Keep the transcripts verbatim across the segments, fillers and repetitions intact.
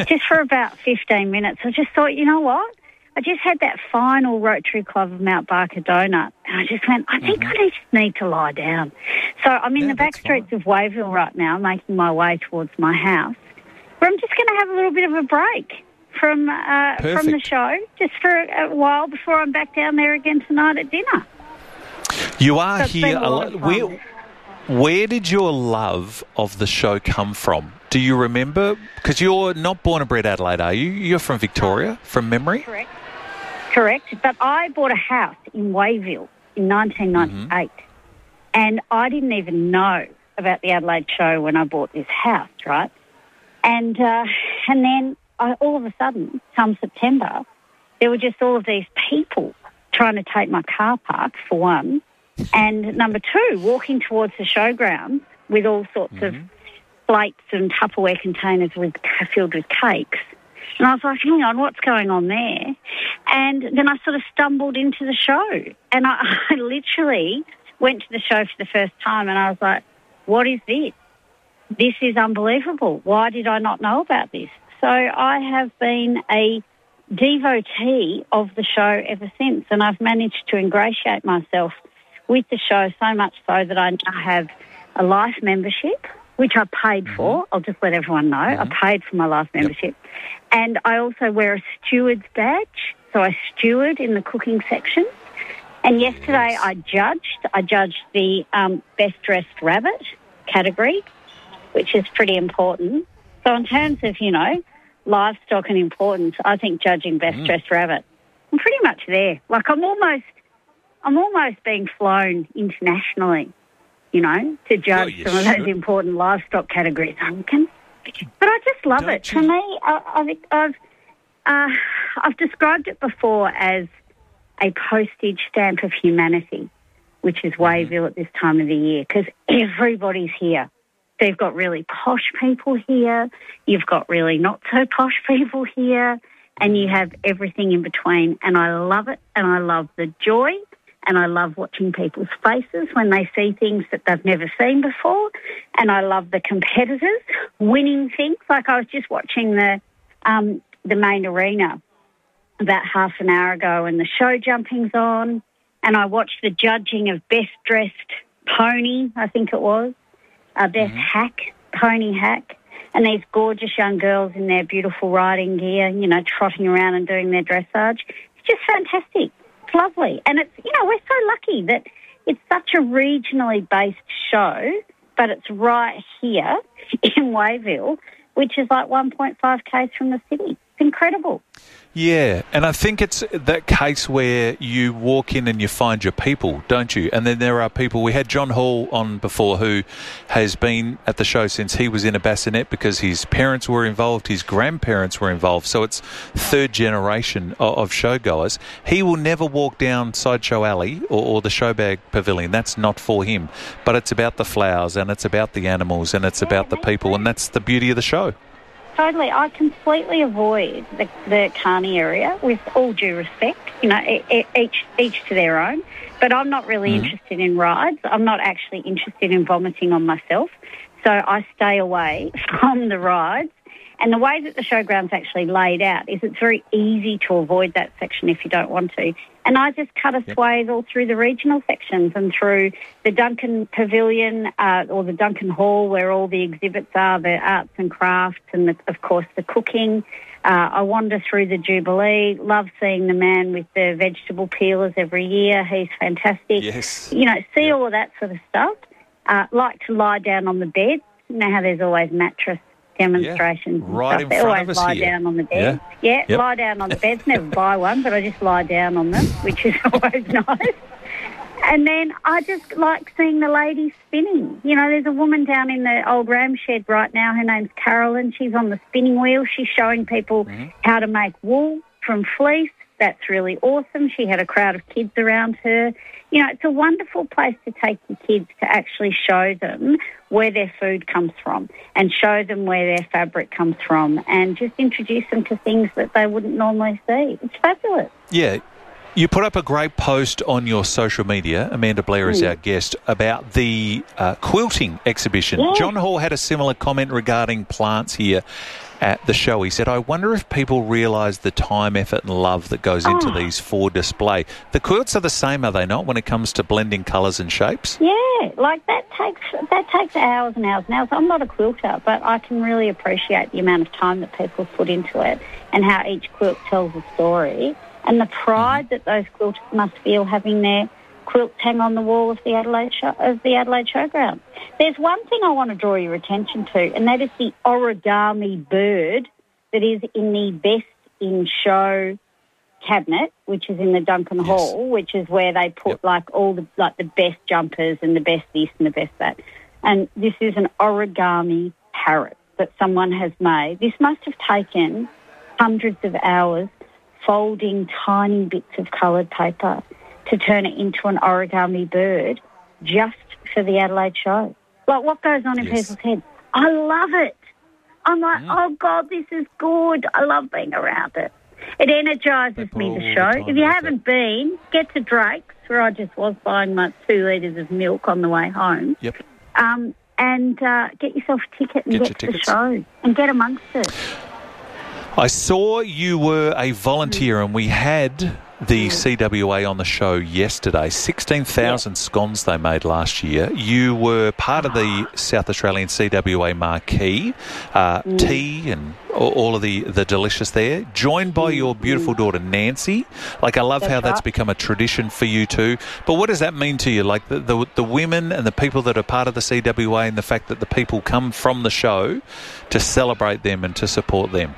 just for about fifteen minutes. I just thought, you know what? I just had that final Rotary Club of Mount Barker donut, and I just went, I think mm-hmm. I just need to lie down. So I'm in yeah, the back streets fine. of Wayville right now, making my way towards my house, where I'm just going to have a little bit of a break from uh, from the show, just for a, a while before I'm back down there again tonight at dinner. You are so here a lot. Where, where did your love of the show come from? Do you remember? Because you're not born and bred Adelaide, are you? You're from Victoria, from memory? Correct. Correct. But I bought a house in Wayville in nineteen ninety-eight, mm-hmm. and I didn't even know about the Adelaide show when I bought this house, right? And uh, and then I, all of a sudden, come September, there were just all of these people trying to take my car park, for one, and number two, walking towards the showgrounds with all sorts mm-hmm. of plates and Tupperware containers with filled with cakes. And I was like, hang on, what's going on there? And then I sort of stumbled into the show. And I, I literally went to the show for the first time and I was like, what is this? This is unbelievable. Why did I not know about this? So I have been a devotee of the show ever since, and I've managed to ingratiate myself with the show so much so that I now have a life membership, which I paid mm-hmm. for. I'll just let everyone know. Mm-hmm. I paid for my life membership. Yep. And I also wear a steward's badge, so I steward in the cooking section. And yesterday yes. I judged. I judged the um, Best Dressed Rabbit category, which is pretty important. So in terms of, you know, livestock and importance, I think judging Best mm. Dressed Rabbit, I'm pretty much there. Like I'm almost, I'm almost being flown internationally, you know, to judge oh, some of those important livestock categories. I'm con- But I just love Don't it. You? For me, I, I've uh, I've described it before as a postage stamp of humanity, which is Wayville at this time of the year, because everybody's here. So you've got really posh people here, you've got really not so posh people here, and you have everything in between. And I love it, and I love the joy, and I love watching people's faces when they see things that they've never seen before. And I love the competitors winning things. Like I was just watching the um, the main arena about half an hour ago, and the show jumping's on, and I watched the judging of Best Dressed Pony, I think it was, uh, Best mm-hmm. Hack, Pony Hack, and these gorgeous young girls in their beautiful riding gear, you know, trotting around and doing their dressage. It's just fantastic. Lovely. And it's, you know, we're so lucky that it's such a regionally based show, but it's right here in Wayville, which is like one point five kays from the city. It's incredible. Yeah, and I think it's that case where you walk in and you find your people, don't you? And then there are people. We had John Hall on before, who has been at the show since he was in a bassinet because his parents were involved, his grandparents were involved. So it's third generation of, of showgoers. He will never walk down Sideshow Alley or, or the Showbag Pavilion. That's not for him. But it's about the flowers and it's about the animals and it's yeah, about the people, and that's the beauty of the show. Totally. I completely avoid the, the carny area, with all due respect, you know, each each to their own. But I'm not really mm-hmm. interested in rides. I'm not actually interested in vomiting on myself. So I stay away from the rides. And the way that the showground's actually laid out is it's very easy to avoid that section if you don't want to. And I just cut a swathe all through the regional sections and through the Duncan Pavilion uh, or the Duncan Hall, where all the exhibits are, the arts and crafts and, the, of course, the cooking. Uh, I wander through the Jubilee, love seeing the man with the vegetable peelers every year. He's fantastic. Yes. You know, see yep. all of that sort of stuff. Uh, like to lie down on the bed. You know how there's always mattress demonstrations yeah, right and stuff. in They front always of us lie here. down on the bed. Yeah, yeah yep. lie down on the beds. Never buy one, but I just lie down on them, which is always nice. And then I just like seeing the ladies spinning. You know, there's a woman down in the old ram shed right now. Her name's Carolyn. She's on the spinning wheel. She's showing people mm-hmm. how to make wool from fleece. That's really awesome. She had a crowd of kids around her. You know, it's a wonderful place to take your kids to actually show them where their food comes from and show them where their fabric comes from and just introduce them to things that they wouldn't normally see. It's fabulous. Yeah. You put up a great post on your social media, Amanda Blair is mm. our guest, about the uh, quilting exhibition. Yeah. John Hall had a similar comment regarding plants here. at the show. He said, I wonder if people realise the time, effort and love that goes into Oh. these for display. The quilts are the same, are they not, when it comes to blending colours and shapes? Yeah, like that takes that takes hours and hours and hours. I'm not a quilter, but I can really appreciate the amount of time that people put into it and how each quilt tells a story and the pride mm-hmm. that those quilters must feel having their quilts hang on the wall of the Adelaide show, of the Adelaide Showground. There's one thing I want to draw your attention to, and that is the origami bird that is in the Best in Show cabinet, which is in the Duncan yes. Hall, which is where they put yep. like all the like the best jumpers and the best this and the best that. And this is an origami parrot that someone has made. This must have taken hundreds of hours folding tiny bits of coloured paper to turn it into an origami bird just for the Adelaide show. Like, what goes on in yes. people's heads? I love it. I'm like, mm. oh, God, this is good. I love being around it. It energises me, the show. The if you haven't it. been, get to Drake's, where I just was buying my two litres of milk on the way home. Yep. Um, and uh, get yourself a ticket and get, get to the show and get amongst it. I saw you were a volunteer and we had the C W A on the show yesterday. sixteen thousand yep. scones they made last year. You were part of the South Australian C W A marquee, uh, mm. tea and all of the, the delicious there, joined by your beautiful daughter Nancy. Like, I love that's how right. that's become a tradition for you too. But what does that mean to you? Like the, the, the women and the people that are part of the C W A and the fact that the people come from the show to celebrate them and to support them?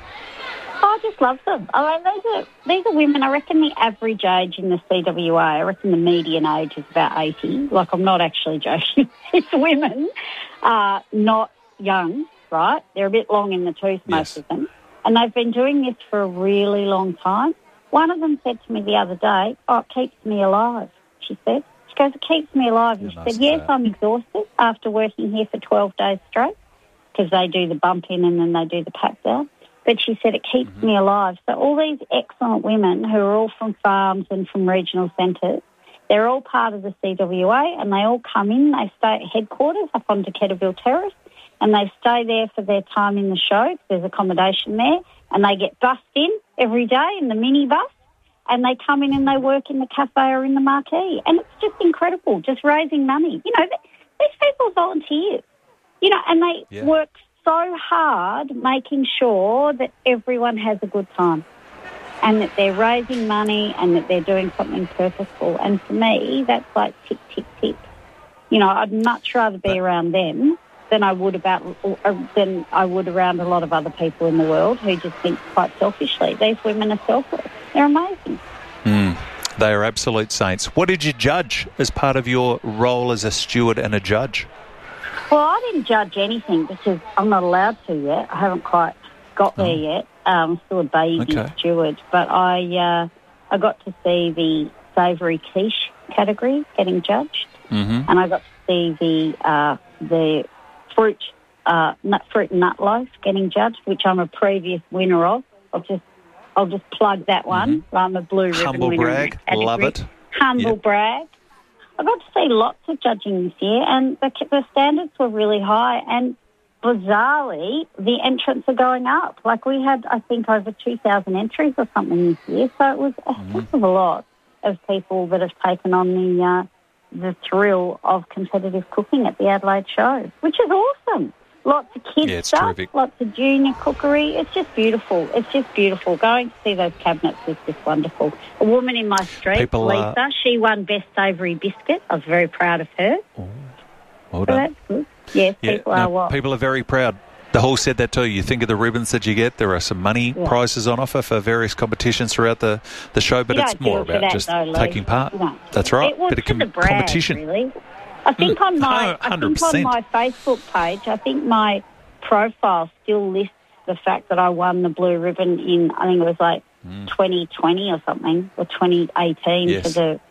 I just love them. I mean, these are, these are women. I reckon the average age in the C W A, I reckon the median age is about eighty. Like, I'm not actually joking. It's women, uh, not young, right? They're a bit long in the tooth, most yes. of them. And they've been doing this for a really long time. One of them said to me the other day, oh, it keeps me alive, she said. She goes, it keeps me alive. And she said, yes, that. I'm exhausted after working here for twelve days straight because they do the bump in and then they do the pat down. But she said, it keeps mm-hmm. me alive. So all these excellent women who are all from farms and from regional centres, they're all part of the C W A and they all come in. They stay at headquarters up on Decatterville Terrace and they stay there for their time in the show. There's accommodation there and they get bussed in every day in the minibus and they come in and they work in the cafe or in the marquee. And it's just incredible, just raising money. You know, these people are volunteers, you know, and they yeah. work so hard making sure that everyone has a good time and that they're raising money and that they're doing something purposeful. And for me, that's like tick, tick, tick. You know, I'd much rather be around them than I would about than I would around a lot of other people in the world who just think quite selfishly. These women are selfless. They're amazing. Mm, they are absolute saints. What did you judge as part of your role as a steward and a judge? Well, I didn't judge anything because I'm not allowed to yet. I haven't quite got there oh. yet. Um, I'm still a baby okay. steward. But I uh, I got to see the savoury quiche category getting judged. Mm-hmm. And I got to see the uh, the fruit uh, nut fruit and nut loaf getting judged, which I'm a previous winner of. I'll just I'll just plug that one. Mm-hmm. I'm a blue ribbon Humble winner. brag. Love it. Humble yep. brag. I got to see lots of judging this year, and the, the standards were really high. And bizarrely, the entrants are going up. Like, we had, I think, over two thousand entries or something this year. So it was a mm-hmm. heck of a lot of people that have taken on the uh, the thrill of competitive cooking at the Adelaide show, which is awesome. Lots of kids yeah, it's stuff, terrific. Lots of junior cookery. It's just beautiful. It's just beautiful. Going to see those cabinets was just wonderful. A woman in my street, people, Lisa, uh, she won Best Savoury Biscuit. I was very proud of her. Oh, well so done. that's good. Yes, yeah, people no, are what? People are very proud. The Hall said that too. You think of the ribbons that you get. There are some money yeah. prizes on offer for various competitions throughout the, the show, but you it's more about that, just though, taking part. That's right. It was Bit of com- the brand, competition. Really. I think on my I think on my Facebook page, I think my profile still lists the fact that I won the blue ribbon in, I think it was like mm. twenty twenty or something, or twenty eighteen yes. for the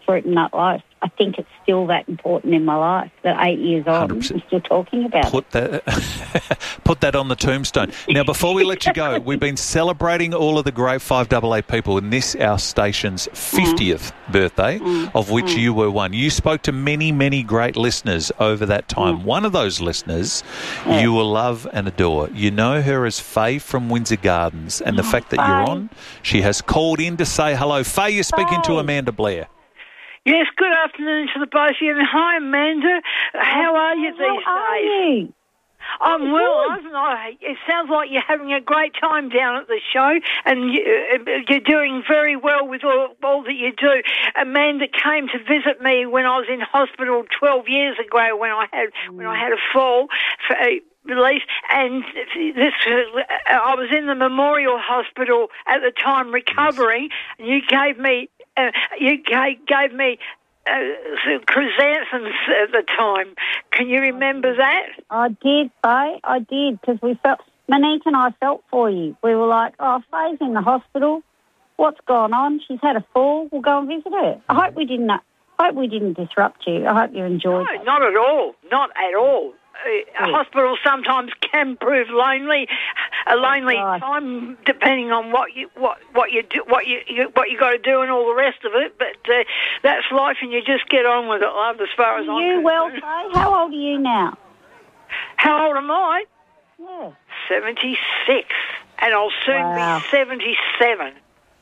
fruit and nut loaf. I think it's still that important in my life that eight years on, I'm still talking about put it. That, put that on the tombstone. Now, before we let you go, we've been celebrating all of the great five double A people in this, our station's fiftieth mm. birthday, mm. of which mm. you were one. You spoke to many, many great listeners over that time. Mm. One of those listeners yeah. you will love and adore. You know her as Faye from Windsor Gardens, and the oh, fact that Faye. You're on, she has called in to say hello. Faye, you're speaking Faye. to Amanda Blair. Yes, good afternoon to the both of you. And hi, Amanda. How are you these How are days? You? I'm well, aren't I? It sounds like you're having a great time down at the show, and you, you're doing very well with all, all that you do. Amanda came to visit me when I was in hospital twelve years ago when I had mm. when I had a fall. For, uh, Release and this. Uh, I was in the Memorial Hospital at the time recovering. And you gave me, uh, you gave, gave me uh, chrysanthemums at the time. Can you remember that? I did, Faye. I did because we felt. Monique and I felt for you. We were like, "Oh, Faye's in the hospital. What's going on? She's had a fall. We'll go and visit her." I hope we didn't. I hope we didn't disrupt you. I hope you enjoyed. No, it. not at all. Not at all. A hospital sometimes can prove lonely, a lonely oh, time, depending on what you what what you do, what you, you what you got to do, and all the rest of it. But uh, that's life, and you just get on with it, love. As far as I'm you concerned. well, Faye? How old are you now? How old am I? Yeah, seventy-six, and I'll soon wow. be seventy-seven.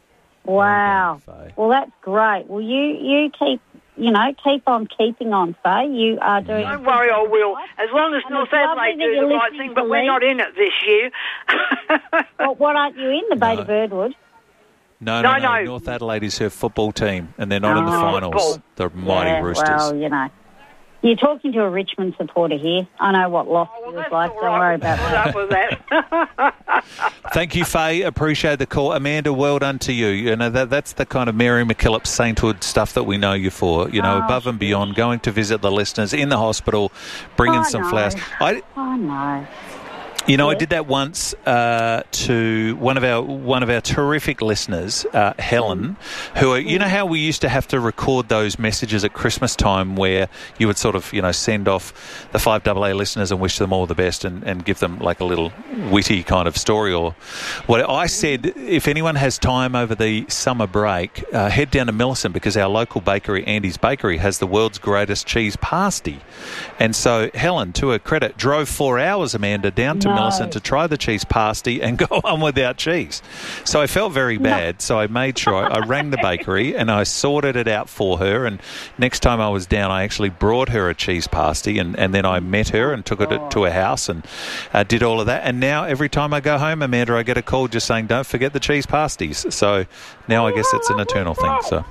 Wow. Well, that's great. Well, you you keep. You know, keep on keeping on, Faye. You are doing... Don't worry, I will. As long as North Adelaide do the right thing, but we're not in it this year. Well, what aren't you in, the Beta no. Birdwood? No, no, no, no. North Adelaide is her football team, and they're not oh, in the finals. Football. The mighty yeah, Roosters. Well, you know. You're talking to a Richmond supporter here. I know what loss oh, well, was like. Don't right. worry about What's that. that? Thank you, Faye. Appreciate the call. Amanda, well done to you. You know, that, that's the kind of Mary McKillop sainthood stuff that we know you for. You know, oh, above and beyond, going to visit the listeners in the hospital, bringing oh, some no. flowers. I, oh, no. You know, yes. I did that once uh, to one of our one of our terrific listeners, uh, Helen, who, you know how we used to have to record those messages at Christmas time where you would sort of, you know, send off the five double A listeners and wish them all the best and, and give them like a little witty kind of story or what. I said, if anyone has time over the summer break, uh, head down to Millicent because our local bakery, Andy's Bakery, has the world's greatest cheese pasty. And so Helen, to her credit, drove four hours, Amanda, down to No. Millicent to try the cheese pasty and go on without cheese. So I felt very bad. No. So I made sure I, I rang the bakery and I sorted it out for her. And next time I was down, I actually brought her a cheese pasty and, and then I met her and took it oh. to her house and uh, did all of that. And now every time I go home, Amanda, I get a call just saying, don't forget the cheese pasties. So now I guess it's an eternal thing. So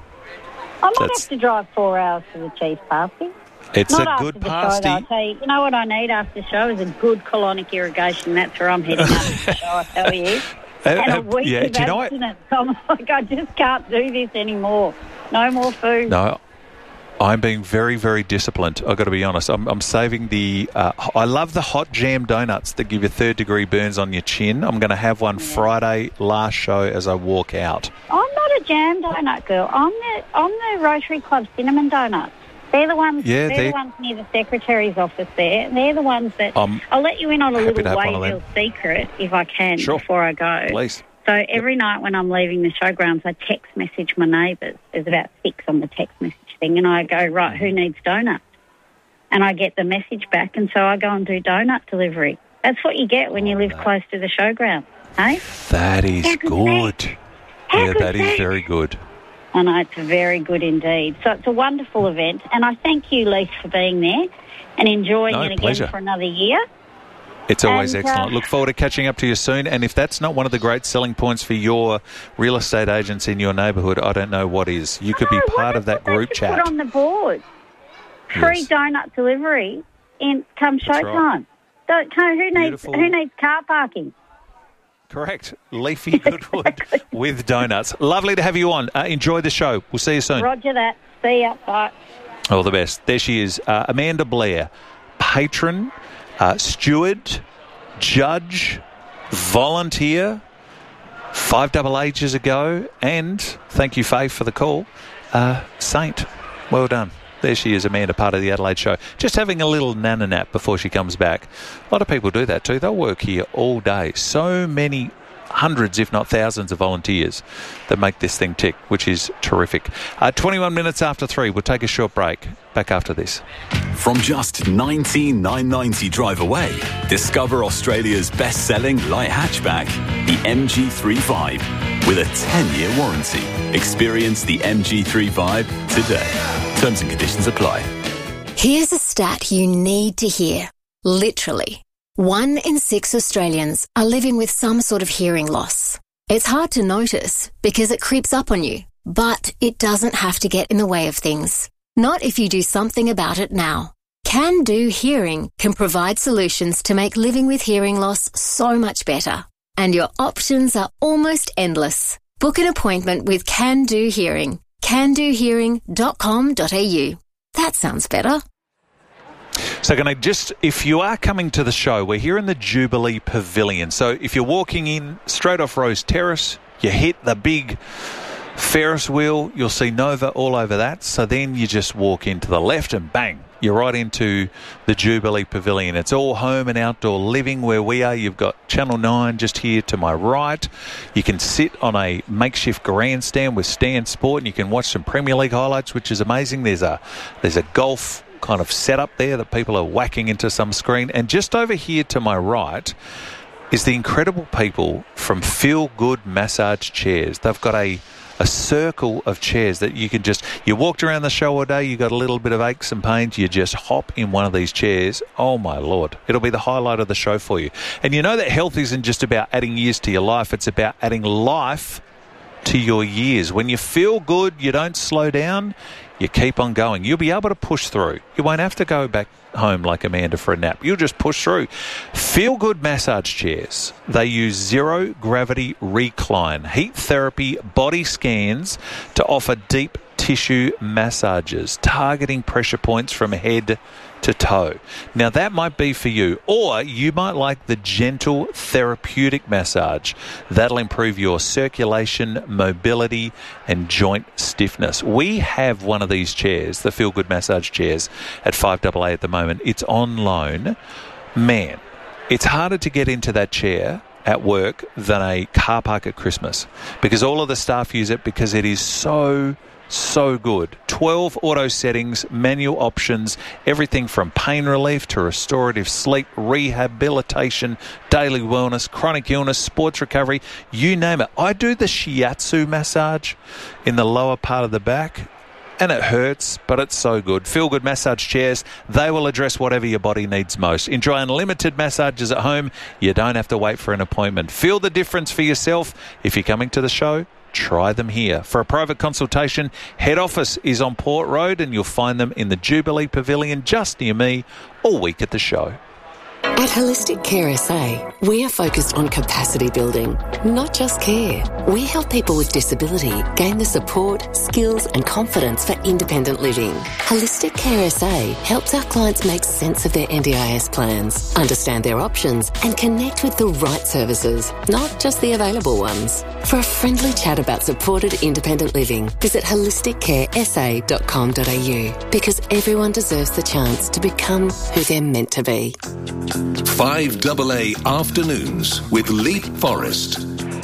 I might have to drive four hours for the cheese pasty. It's Not a good pasty. pasty. I'll tell you, you know what I need after the show is a good colonic irrigation. That's where I'm heading after the show, I tell you. And uh, a week yeah, of do you know abstinence. I'm like, I just can't do this anymore. No more food. No, I'm being very, very disciplined. I've got to be honest. I'm, I'm saving the... Uh, I love the hot jam donuts that give you third-degree burns on your chin. I'm going to have one yeah. Friday, last show, as I walk out. I'm not a jam donut girl. I'm the, I'm the Rotary Club cinnamon donuts. They're the ones. Yeah, they're the ones near the secretary's office. There, they're the ones that. Um, I'll let you in on a little Wayville secret if I can sure. before I go. Please. So every yep. night when I'm leaving the showgrounds, I text message my neighbours. There's about six on the text message thing, and I go, right, who needs donuts? And I get the message back, and so I go and do donut delivery. That's what you get when you live no. close to the showground, hey? That is How good. That? Yeah, that is very good. I know, it's very good indeed. So it's a wonderful event, and I thank you, Lise, for being there and enjoying no, it again pleasure. for another year. It's always and, excellent. Uh, Look forward to catching up to you soon. And if that's not one of the great selling points for your real estate agents in your neighbourhood, I don't know what is. You could know, be part of that group chat. Put on the board. Free yes. donut delivery in come showtime. Right. Don't, who needs Beautiful. who needs car parking? Correct. Leafy Goodwood exactly. with donuts. Lovely to have you on. Uh, enjoy the show. We'll see you soon. Roger that. See ya. Bye. All the best. There she is, uh, Amanda Blair, patron, uh, steward, judge, volunteer, five double ages ago, and thank you, Faye, for the call, uh, saint. Well done. There she is, Amanda, part of the Adelaide Show. Just having a little nana nap before she comes back. A lot of people do that too. They'll work here all day. So many hundreds, if not thousands, of volunteers that make this thing tick, which is terrific. Uh, twenty-one minutes after three. We'll take a short break. Back after this. From just nineteen thousand nine hundred ninety dollars drive away, discover Australia's best-selling light hatchback, the M G thirty-five, with a ten-year warranty. Experience the M G thirty-five today. Terms and conditions apply. Here's a stat you need to hear. Literally, one in six Australians are living with some sort of hearing loss. It's hard to notice because it creeps up on you, but it doesn't have to get in the way of things. Not if you do something about it now. Can Do Hearing can provide solutions to make living with hearing loss so much better. And your options are almost endless. Book an appointment with Can Do Hearing. can do hearing dot com dot a u. That sounds better. So can I just, if you are coming to the show, we're here in the Jubilee Pavilion. So if you're walking in straight off Rose Terrace, you hit the big Ferris wheel, you'll see Nova all over that. So then you just walk into the left and bang, you're right into the Jubilee Pavilion. It's all home and outdoor living where we are. You've got Channel nine just here to my right. You can sit on a makeshift grandstand with Stan Sport and you can watch some Premier League highlights, which is amazing. There's a there's a golf kind of setup there that people are whacking into some screen. And just over here to my right is the incredible people from Feel Good Massage Chairs. They've got a a circle of chairs that you can just, you walked around the show all day, you got a little bit of aches and pains, you just hop in one of these chairs. Oh my Lord, it'll be the highlight of the show for you. And you know that health isn't just about adding years to your life, it's about adding life to your years. When you feel good, you don't slow down, you keep on going. You'll be able to push through. You won't have to go back home like Amanda for a nap. You'll just push through. Feel Good Massage Chairs. They use zero gravity recline, heat therapy, body scans to offer deep tissue massages, targeting pressure points from head to toe. Now that might be for you, or you might like the gentle therapeutic massage. That'll improve your circulation, mobility and joint stiffness. We have one of these chairs, the Feel Good Massage Chairs, at five A A at the moment. It's on loan. Man, it's harder to get into that chair at work than a car park at Christmas because all of the staff use it because it is so So good. twelve auto settings, manual options, everything from pain relief to restorative sleep, rehabilitation, daily wellness, chronic illness, sports recovery, you name it. I do the shiatsu massage in the lower part of the back and it hurts, but it's so good. Feel Good Massage Chairs, they will address whatever your body needs most. Enjoy unlimited massages at home. You don't have to wait for an appointment. Feel the difference for yourself. If you're coming to the show, try them here. For a private consultation, head office is on Port Road and you'll find them in the Jubilee Pavilion just near me all week at the show. At Holistic Care S A, we are focused on capacity building, not just care. We help people with disability gain the support, skills and confidence for independent living. Holistic Care S A helps our clients make sense of their N D I S plans, understand their options and connect with the right services, not just the available ones. For a friendly chat about supported independent living, visit holistic care s a dot com dot a u because everyone deserves the chance to become who they're meant to be. five A A Afternoons with Leith Forrest.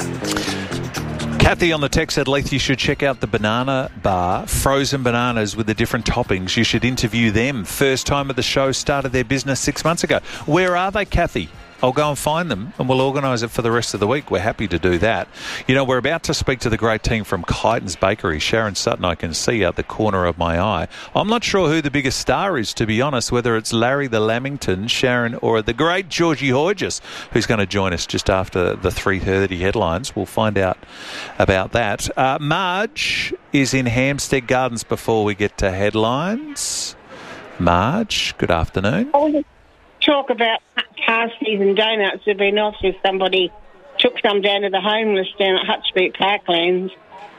Kathy on the text said, Leith, you should check out the banana bar, frozen bananas with the different toppings. You should interview them. First time at the show, started their business six months ago. Where are they, Kathy? I'll go and find them and we'll organise it for the rest of the week. We're happy to do that. You know, we're about to speak to the great team from Kyton's Bakery. Sharon Sutton, I can see out the corner of my eye. I'm not sure who the biggest star is, to be honest, whether it's Larry the Lamington, Sharon, or the great Georgie Hodges, who's going to join us just after the three thirty headlines. We'll find out about that. Uh, Marge is in Hampstead Gardens before we get to headlines. Marge, good afternoon. Oh, talk about pasties and donuts. It'd be nice if somebody took some down to the homeless down at Hutt Street Parklands.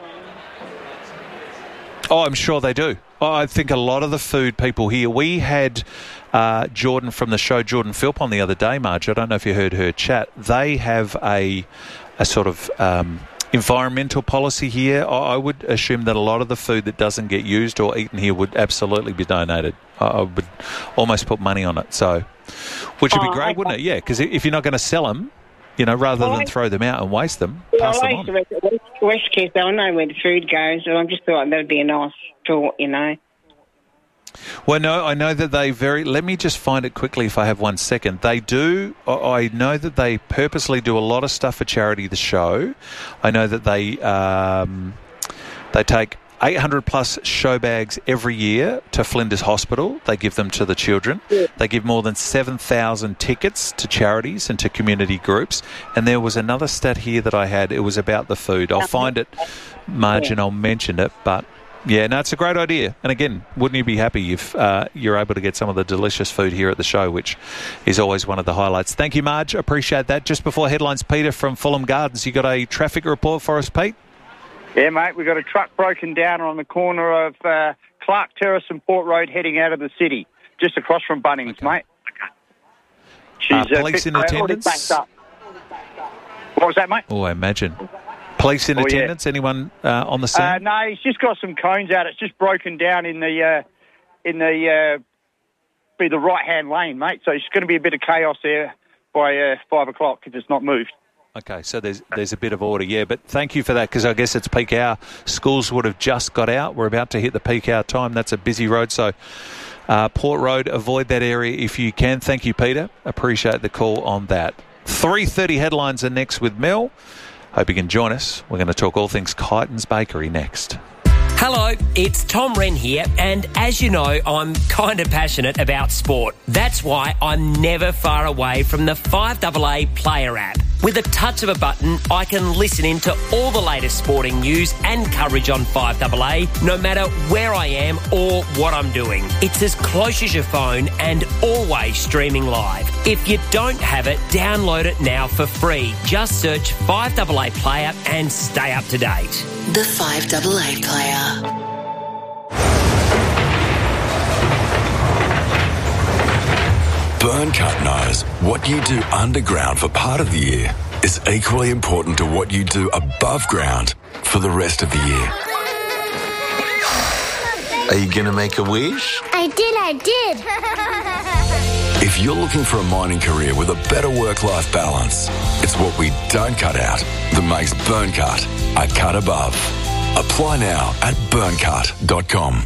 Oh, I'm sure they do. Oh, I think a lot of the food people here. We had uh, Jordan from the show, Jordan Philp, on the other day, Marge. I don't know if you heard her chat. They have a a sort of um, environmental policy here, I, I would assume that a lot of the food that doesn't get used or eaten here would absolutely be donated. I, I would almost put money on it. So, which would be Oh, great, okay. wouldn't it? Yeah, because if you're not going to sell them, you know, rather Well, than I- throw them out and waste them, Well, pass I them used to on. work at West, Westcare, so I know where the food goes, and I just thought that would be a nice thought, you know. Well, no, I know that they very... Let me just find it quickly if I have one second. They do... I I know that they purposely do a lot of stuff for charity, the show. I know that they um, they take eight hundred plus show bags every year to Flinders Hospital. They give them to the children. Yeah. They give more than seven thousand tickets to charities and to community groups. And there was another stat here that I had. It was about the food. I'll find it, Marge, and I'll mention it, but... Yeah, no, it's a great idea. And again, wouldn't you be happy if uh, you're able to get some of the delicious food here at the show, which is always one of the highlights. Thank you, Marge. Appreciate that. Just before headlines, Peter from Fulham Gardens. You got a traffic report for us, Pete? Yeah, mate, we've got a truck broken down on the corner of uh, Clark Terrace and Port Road heading out of the city, just across from Bunnings, Okay. mate. She's Uh, police bit- in already attendance? backed up. What was that, mate? Oh, I imagine. Police in Oh, yeah. attendance? Anyone uh, on the scene? Uh, no, he's just got some cones out. It's just broken down in the uh, in the uh, be the right hand lane, mate. So it's going to be a bit of chaos there by uh, five o'clock if it's not moved. Okay, so there's there's a bit of order, yeah. But thank you for that, because I guess it's peak hour. Schools would have just got out. We're about to hit the peak hour time. That's a busy road, so uh, Port Road, avoid that area if you can. Thank you, Peter. Appreciate the call on that. three thirty headlines are next with Mel. Hope you can join us. We're going to talk all things Kyton's Bakery next. Hello, it's Tom Wren here, and as you know, I'm kind of passionate about sport. That's why I'm never far away from the five A A Player app. With a touch of a button, I can listen in to all the latest sporting news and coverage on five A A, no matter where I am or what I'm doing. It's as close as your phone and always streaming live. If you don't have it, download it now for free. Just search five A A Player and stay up to date. The five A A Player. Burncut knows what you do underground for part of the year is equally important to what you do above ground for the rest of the year. Are you going to make a wish? I did, I did. If you're looking for a mining career with a better work-life balance, it's what we don't cut out that makes Burncut a cut above. Apply now at burncut dot com.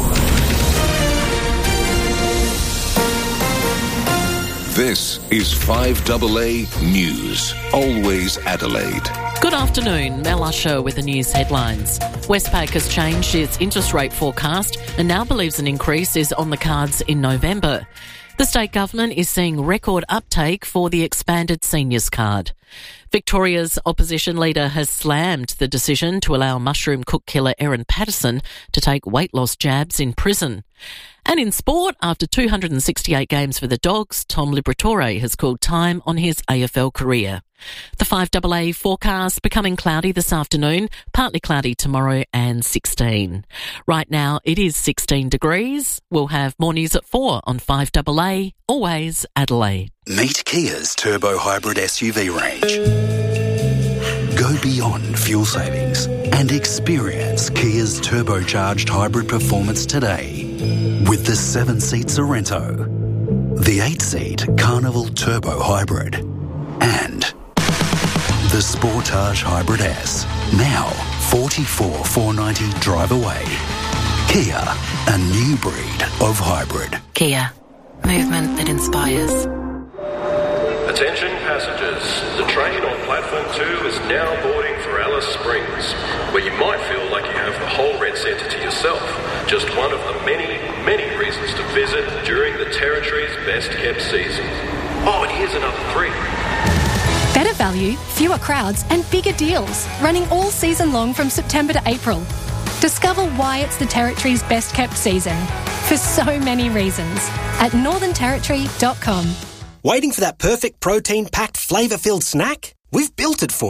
This is five A A News. Always Adelaide. Good afternoon, Mel Usher with the news headlines. Westpac has changed its interest rate forecast and now believes an increase is on the cards in November. The state government is seeing record uptake for the expanded seniors card. Victoria's opposition leader has slammed the decision to allow mushroom cook killer Erin Patterson to take weight loss jabs in prison. And in sport, after two hundred sixty-eight games for the Dogs, Tom Liberatore has called time on his A F L career. The five A A forecast becoming cloudy this afternoon, partly cloudy tomorrow and sixteen. Right now it is sixteen degrees. We'll have more news at four on five A A, always Adelaide. Meet Kia's turbo hybrid S U V range. Go beyond fuel savings and experience Kia's turbocharged hybrid performance today with the seven-seat Sorrento, the eight-seat Carnival Turbo Hybrid, and the Sportage Hybrid S. Now forty-four thousand four hundred ninety drive away. Kia, a new breed of hybrid. Kia, movement that inspires. Attention passengers, the train on platform two is now boarding for Alice Springs, where you might feel like you have the whole Red Centre to yourself. Just one of the many, many reasons to visit during the Territory's best kept season. Oh, and here's another three. Better value, fewer crowds and bigger deals, running all season long from September to April. Discover why it's the Territory's best kept season, for so many reasons, at northern territory dot com. Waiting for that perfect protein-packed, flavour-filled snack? We've built it for you.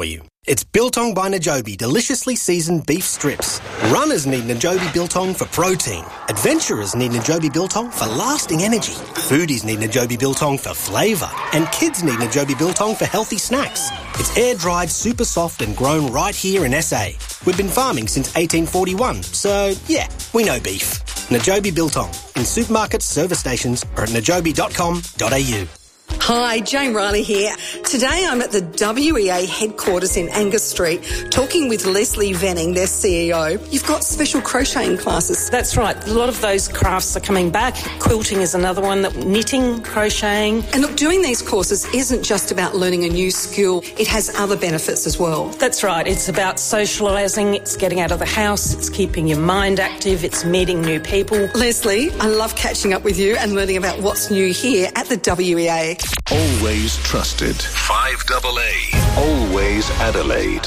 It's Biltong by Najobi deliciously seasoned beef strips. Runners need Najobi Biltong for protein. Adventurers need Najobi Biltong for lasting energy. Foodies need Najobi Biltong for flavour. And kids need Najobi Biltong for healthy snacks. It's air-dried, super soft and grown right here in S A. We've been farming since eighteen forty-one, so yeah, we know beef. Najobi Biltong in supermarkets, service stations or at najobi dot com dot a u. Hi, Jane Riley here. Today I'm at the W E A headquarters in Angus Street talking with Leslie Venning, their C E O. You've got special crocheting classes. That's right. A lot of those crafts are coming back. Quilting is another one, that knitting, crocheting. And look, doing these courses isn't just about learning a new skill. It has other benefits as well. That's right. It's about socialising, it's getting out of the house, it's keeping your mind active, it's meeting new people. Leslie, I love catching up with you and learning about what's new here at the W E A. Always trusted. five double A. Always Adelaide.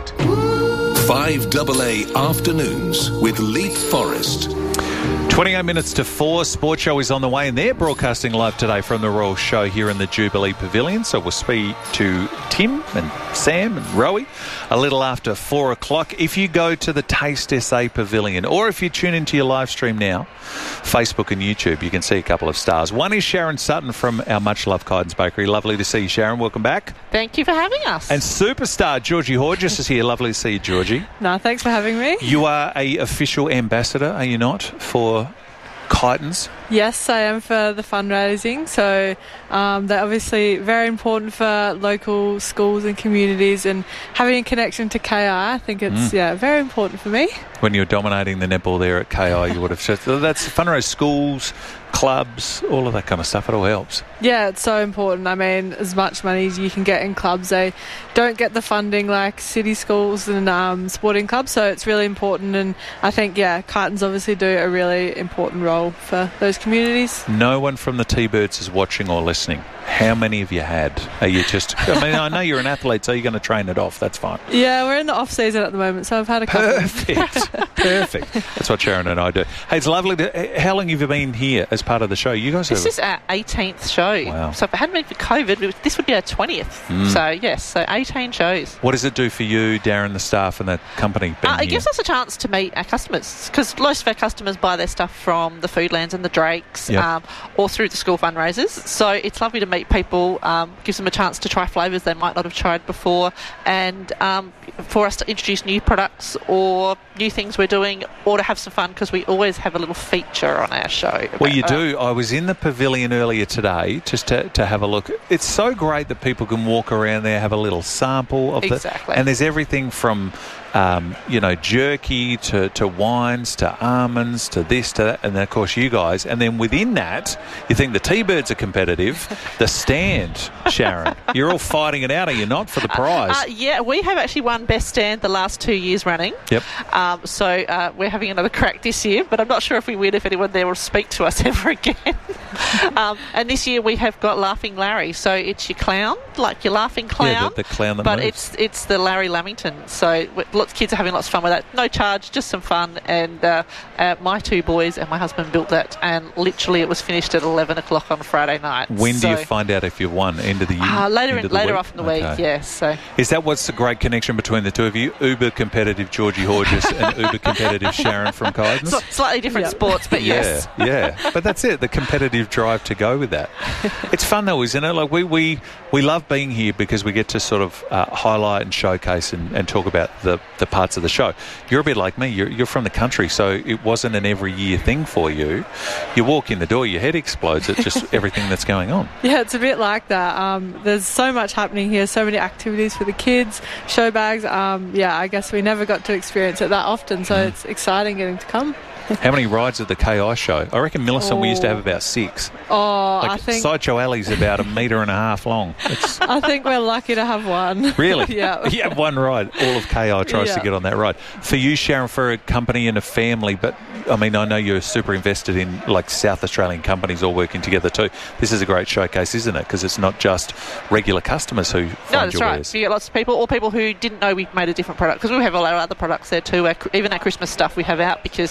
five double A Afternoons with Leith Forrest. twenty-eight minutes to four. Sports Show is on the way, and they're broadcasting live today from the Royal Show here in the Jubilee Pavilion. So we'll speak to Tim and Sam and Rowie a little after four o'clock. If you go to the Taste S A Pavilion, or if you tune into your live stream now, Facebook and YouTube, you can see a couple of stars. One is Sharon Sutton from our much-loved Kydens Bakery. Lovely to see you, Sharon. Welcome back. Thank you for having us. And superstar Georgie Horgis is here. Lovely to see you, Georgie. No, thanks for having me. You are a official ambassador, are you not, for Kydens? Yes, I am, for the fundraising. So um, they're obviously very important for local schools and communities, and having a connection to K I, I think it's mm. yeah very important for me. When you were dominating the netball there at K I, you would have said that's fundraise schools, clubs, all of that kind of stuff. It all helps. Yeah, it's so important. I mean, as much money as you can get in clubs, they don't get the funding like city schools and um, sporting clubs, so it's really important. And I think, yeah, Kydens obviously do a really important role for those communities. No one from the T-Birds is watching or listening. How many have you had? Are you just... I mean, I know you're an athlete, so you're going to train it off. That's fine. Yeah, we're in the off-season at the moment, so I've had a couple. Perfect. Perfect. That's what Sharon and I do. Hey, it's lovely to... How long have you been here as part of the show? You guys This have... is our eighteenth show. Wow. So if it hadn't been for COVID, this would be our twentieth. Mm. So, yes, so eighteen shows. What does it do for you, Darren, the staff and the company? Uh, it here? gives us a chance to meet our customers, because most of our customers buy their stuff from the Foodlands and the Drakes, Yep. um, or through the school fundraisers. So it's lovely to meet people, um, gives them a chance to try flavours they might not have tried before, and um, for us to introduce new products or new things we're doing, or to have some fun, because we always have a little feature on our show. Well, you do. I was in the pavilion earlier today just to, to have a look. It's so great that people can walk around there, have a little sample of Exactly. the... And there's everything from... Um, you know, jerky to, to wines to almonds to this to that, and then of course you guys. And then within that, you think the T-Birds are competitive. The stand, Sharon, you're all fighting it out, are you not, for the prize? Uh, yeah, we have actually won Best Stand the last two years running. Yep. Um, so uh, we're having another crack this year, but I'm not sure if we win if anyone there will speak to us ever again. um, and this year we have got Laughing Larry. So it's your clown, like your laughing clown. Yeah, the, the clown that But moves. it's it's the Larry Lamington. So lots of kids are having lots of fun with that. No charge, just some fun. And uh, uh, my two boys and my husband built that, and literally it was finished at eleven o'clock on Friday night. When so, do you find out if you've won? End of the year? Uh, later End in, of the later week? off in the week, Okay. yes. So. Is that what's the great connection between the two of you? Uber competitive Georgie Horgis and uber competitive Sharon from Kydens? Sli- Slightly different Yep. sports, but yes. Yeah, yeah. But that's it, the competitive drive to go with that. It's fun though, isn't it? Like we, we, we love being here because we get to sort of uh, highlight and showcase and, and talk about the, the parts of the show. You're a bit like me. You're, you're from the country, so it wasn't an every year thing for you. You walk in the door, your head explodes at just everything that's going on. Yeah, it's a bit like that. Um, there's so much happening here, so many activities for the kids, show bags. Um, yeah, I guess we never got to experience it that often, so mm. it's exciting getting to come. How many rides at the K I show? I reckon Millicent, oh. we used to have about six. Oh, like I think... Sideshow Alley's about a metre and a half long. It's... I think we're lucky to have one. Really? Yeah. You have one ride. All of K I tries yeah. to get on that ride. For you, Sharon, for a company and a family, but, I mean, I know you're super invested in, like, South Australian companies all working together too. This is a great showcase, isn't it? Because it's not just regular customers who find No, that's your right. wares. You get lots of people, or people who didn't know we made a different product, because we have a lot of other products there too. Our, even our Christmas stuff we have out, because yeah,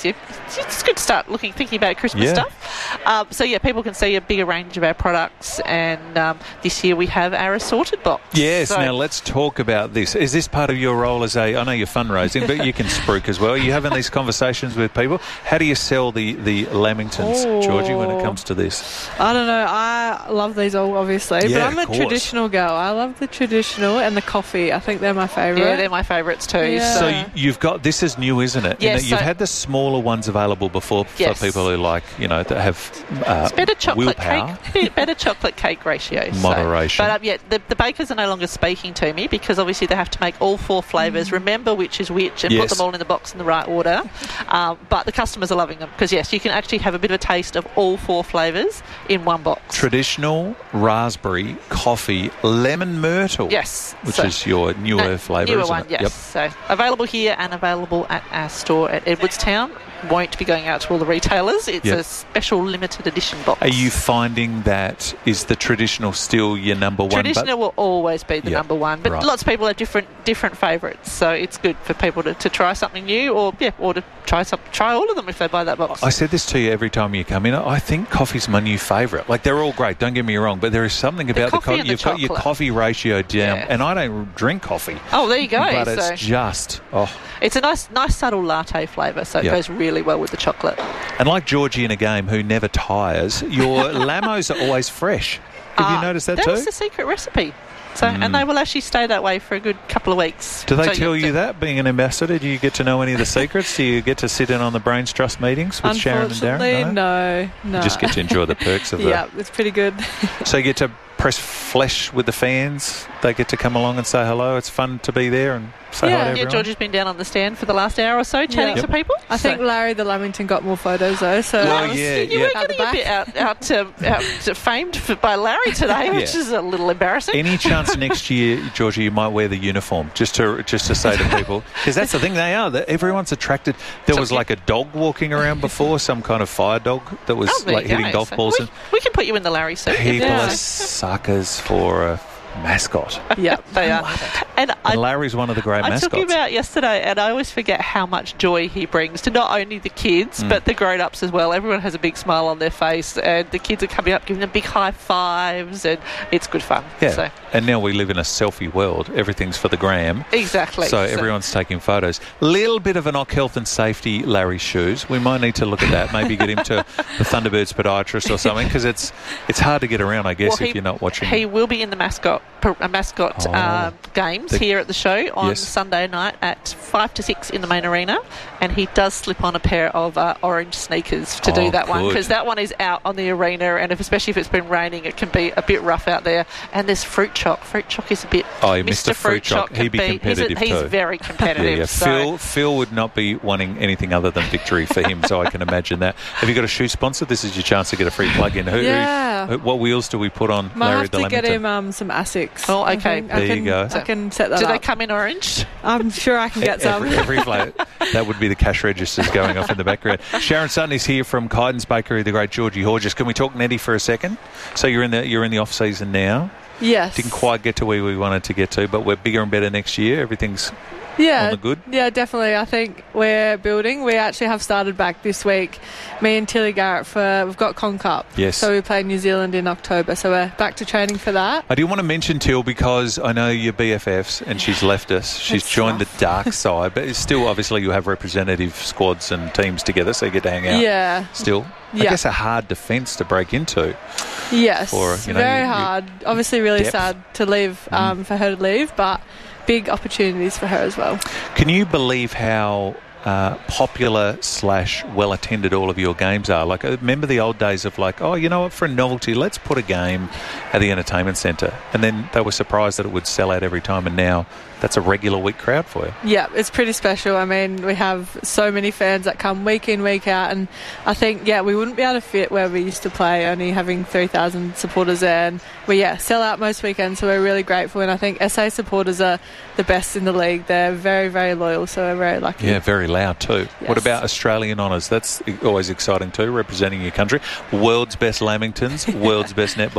it's, it's good to start looking, thinking about Christmas Yeah. stuff. Um, so, yeah, people can see a bigger range of our products, and um, this year we have our assorted box. Yes, So- now let's talk about this. Is this part of your role as a, I know you're fundraising, but you can spruik as well. Are you having these conversations with people? How do you sell the, the Lamingtons, Oh. Georgie, when it comes to this? I don't know. I love these all, obviously, Yeah, but I'm of a course. traditional girl. I love the traditional and the coffee. I think they're my favourite. Yeah, they're my favourites too. Yeah. So y- you've got, this is new, isn't it? Yes, In that you've so- had the smaller ones available before Yes. for people who like, you know, that have uh, It's better chocolate willpower. cake, better chocolate cake ratios. so- Moderation. But um, yeah, the, the bakers are no longer speaking to me because obviously they have to make all four flavours, remember which is which, and Yes. put them all in the box in the right order. Um, but the customers are loving them because yes, you can actually have a bit of a taste of all four flavours in one box. Traditional, raspberry, coffee, lemon myrtle. Yes. Which So- is your newer No, flavour, newer isn't one, it? yes. Yep. So available here and available at our store at Edwardstown. Won't be going out to all the retailers. It's Yep. a special limited edition box. Are you finding that is the traditional still your number one? Traditional will always be the Yeah, number one, but right. lots of people have different different favourites, so it's good for people to, to try something new, or yeah, or to try some try all of them if they buy that box. I said this to you every time you come in. I think coffee's my new favourite. Like, they're all great, don't get me wrong, but there is something about the, coffee coffee. and the You've got your chocolate. coffee ratio down, Yeah. and I don't drink coffee. Oh, there you go. But so it's just, oh. it's a nice nice subtle latte flavour, so it Yeah. goes really well with the chocolate. And like Georgie in a game who never tires, your Lamos are always fresh. Have you Uh, noticed that, that too? was the secret recipe. So, Mm. and they will actually stay that way for a good couple of weeks. Do they So tell you- you that, being an ambassador? Do you get to know any of the secrets? Do you get to sit in on the Brains Trust meetings with Sharon and Unfortunately, Darren? no, no. You just get to enjoy the perks of the... Yeah, it's pretty good. So you get to press flesh with the fans. They get to come along and say hello. It's fun to be there and say hi to Yeah, everyone. Georgie's been down on the stand for the last hour or so chatting Yeah. to people. I think So- Larry the Lamington got more photos though. So Well, I was- yeah, you yeah. were getting a bit out, out, to, out to famed for, by Larry today, which Yeah. is a little embarrassing. Any chance next year, Georgie, you might wear the uniform just to just to say to people, because that's the thing, they are that everyone's attracted. There was like a dog walking around before, some kind of fire dog that was Oh, there like you go. hitting golf So balls. we, and we can put you in the Larry suit. people Yeah. are suckers for a mascot. Yeah, they are. And I, And Larry's one of the great I mascots. took him out yesterday, and I always forget how much joy he brings to not only the kids, Mm. but the grown-ups as well. Everyone has a big smile on their face, and the kids are coming up, giving them big high fives, and it's good fun. Yeah, So, and now we live in a selfie world. Everything's for the gram. exactly. So everyone's taking photos. Little bit of an knock health and safety Larry's shoes. We might need to look at that. Maybe get him to the Thunderbirds podiatrist or something, because it's it's hard to get around, I guess, Well, if you're not watching. He will be in the mascot a mascot Oh. uh, games The- here at the show on Yes. Sunday night at five to six in the main arena, and he does slip on a pair of uh, orange sneakers to Oh, do that one, good. because that one is out on the arena, and if, especially if it's been raining, it can be a bit rough out there. And there's Fruit Choc. Fruit Choc is a bit. Oh, yeah, Mister Mister Fruit Choc. can He'd be he's a- competitive He's, too. very competitive. Yeah, yeah. so- Phil, Phil would not be wanting anything other than victory for him, so I can imagine that. Have you got a shoe sponsor? This is your chance to get a free plug-in. Who, who- Yeah. who- what wheels do we put on Might Larry have the to get Lamington? him um, some Asics. Oh, I okay. think. I There you can, go. I can set that Do up. they come in orange? I'm sure I can get some. Every, every flavour. That would be the cash registers going off in the background. Sharon Sutton is here from Kyden's Bakery, the great Georgie Horges. Can we talk Netty for a second? So you're in the you're in the off season now. Yes. Didn't quite get to where we wanted to get to, but we're bigger and better next year. Everything's Yeah, on the good. yeah, definitely. I think we're building. We actually have started back this week. Me and Tilly Garrett for we've got Con Cup. Yes. So we play New Zealand in October. So we're back to training for that. I do want to mention Till because I know you're B F Fs and she's left us. She's That's joined rough. the dark side, but it's still obviously you have representative squads and teams together, so you get to hang out. Yeah. Still, I Yeah. guess a hard defence to break into. Yes. For, you know, very you- you- hard. Obviously, really Depth. sad to leave um, for her to leave, but big opportunities for her as well. Can you believe how uh, popular slash well attended all of your games are? Like, I remember the old days of like, oh, you know what, for a novelty, let's put a game at the entertainment centre, and then they were surprised that it would sell out every time, and now that's a regular week crowd for you. Yeah, it's pretty special. I mean, we have so many fans that come week in, week out, and I think, yeah, we wouldn't be able to fit where we used to play, only having three thousand supporters there, and we, yeah, sell out most weekends, so we're really grateful, and I think S A supporters are the best in the league. They're very, very loyal, so we're very lucky. Yeah, very loud too. Yes. What about Australian honours? That's always exciting too, representing your country. World's best Lamingtons, world's best netballer.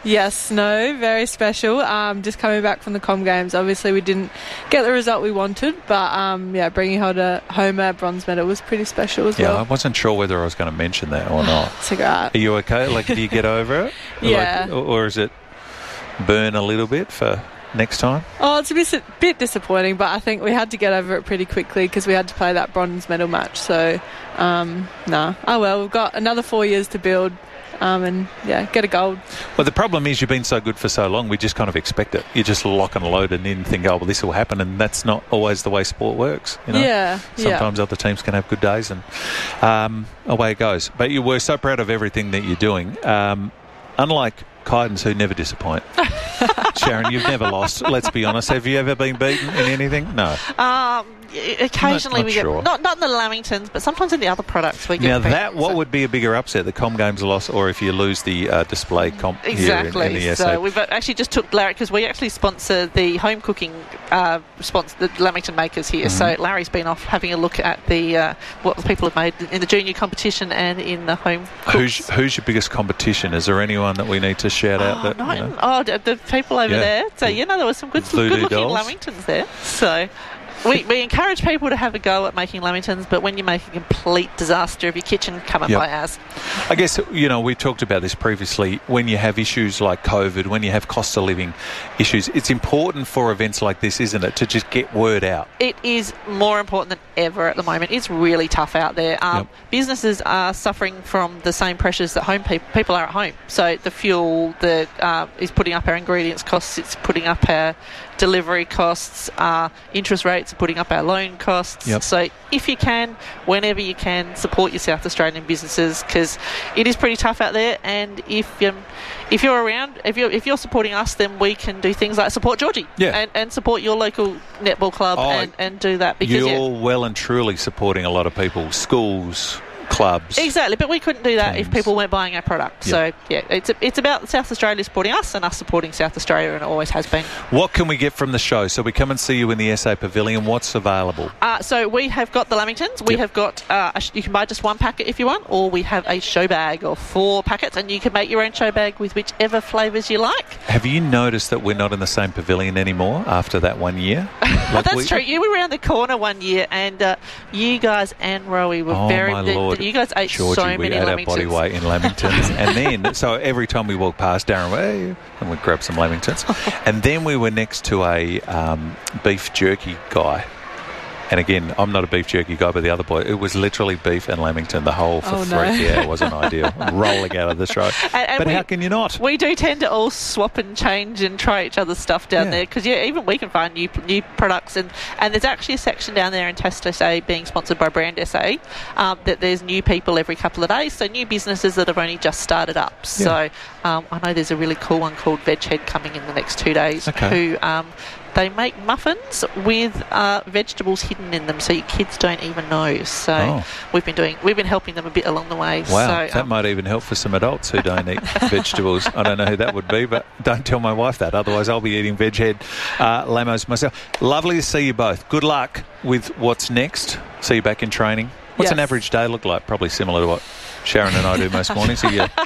Yes, no, very special. Um, just coming back from the Com Games, obviously we didn't get the result we wanted, but um, yeah, bringing home a, home a bronze medal was pretty special as yeah, well. I wasn't sure whether I was going to mention that or not. It's a great. Are you okay? Like, do you get over it? Yeah. Like, or is it burn a little bit for next time? Oh, it's a bit, bit disappointing, but I think we had to get over it pretty quickly because we had to play that bronze medal match. So, um, nah. Oh well, we've got another four years to build. Um, and yeah, get a gold. Well, the problem is you've been so good for so long, we just kind of expect it. You just lock and load and then think, oh, well, this will happen, and that's not always the way sport works. You know? Yeah, Sometimes yeah. other teams can have good days, and um, away it goes. But you were so proud of everything that you're doing. Um, unlike Kydens, who never disappoint. Sharon, you've never lost. Let's be honest. Have you ever been beaten in anything? No. Um, occasionally not we sure. get not not in the Lamingtons, but sometimes in the other products we get. Now beaten, that what so. would be a bigger upset, the Com Games loss, or if you lose the uh, display comp Exactly. here in, in the S A? So we've actually just took Larry, because we actually sponsor the home cooking, uh, sponsor the Lamington makers here. Mm-hmm. So Larry's been off having a look at the uh, what the people have made in the junior competition and in the home. Who's cooks. who's your biggest competition? Is there anyone that we need to shout out? Oh, that, no, you know? oh, the, the people over Yeah. there. So you know there was some good, Voodoo good looking dolls. Lamingtons there. So. We, we encourage people to have a go at making Lamingtons, but when you make a complete disaster of your kitchen, come and Yep. buy ours. I guess, you know, we talked about this previously. When you have issues like COVID, when you have cost of living issues, it's important for events like this, isn't it, to just get word out? It is more important than ever at the moment. It's really tough out there. Um, Yep. Businesses are suffering from the same pressures that home people, people are at home. So the fuel that uh, is putting up our ingredients costs, it's putting up our delivery costs, uh, interest rates are putting up our loan costs. Yep. So if you can, whenever you can, support your South Australian businesses, because it is pretty tough out there. And if um, if you're around, if you're if you're supporting us, then we can do things like support Georgie, Yeah. and, and support your local netball club, Oh, and, and do that because You're yeah. well and truly supporting a lot of people, schools, clubs. Exactly, but we couldn't do that teams. if people weren't buying our product. Yep. So, yeah, it's it's about South Australia supporting us and us supporting South Australia, and it always has been. What can we get from the show? So we come and see you in the S A Pavilion. What's available? Uh, so we have got the Lamingtons. We Yep. have got, uh, a sh- you can buy just one packet if you want, or we have a show bag of four packets, and you can make your own show bag with whichever flavours you like. Have you noticed that we're not in the same pavilion anymore after that one year? Like That's we- true. You were around the corner one year, and uh, you guys and Rowie were Oh, very... my the- Lord. You guys ate Georgie, so we many ate our Lamingtons. body weight in Lamingtons. And then, so every time we walked past, Darren went, hey, and we'd grab some Lamingtons. And then we were next to a um, beef jerky guy. And again, I'm not a beef jerky guy, but the other boy, it was literally beef and Lamington the whole for Oh, three. no. Yeah, it wasn't ideal. Rolling out of the show. And- and but we- how can you not? We do tend to all swap and change and try each other's stuff down Yeah. there, because yeah, even we can find new new products, and, and there's actually a section down there in Test S A being sponsored by Brand S A um, that there's new people every couple of days, so new businesses that have only just started up. So um, I know there's a really cool one called Veg Head coming in the next two days, Okay. who um, they make muffins with uh, vegetables hidden in them, so your kids don't even know. So Oh. we've been doing, we've been helping them a bit along the way. Wow, so, that um, might even help for some adults who don't eat vegetables. I don't know who that would be, but don't tell my wife that. Otherwise, I'll be eating veg head uh, lamos myself. Lovely to see you both. Good luck with what's next. See you back in training. What's an Yes. average day look like? Probably similar to what Sharon and I do most mornings. So yeah,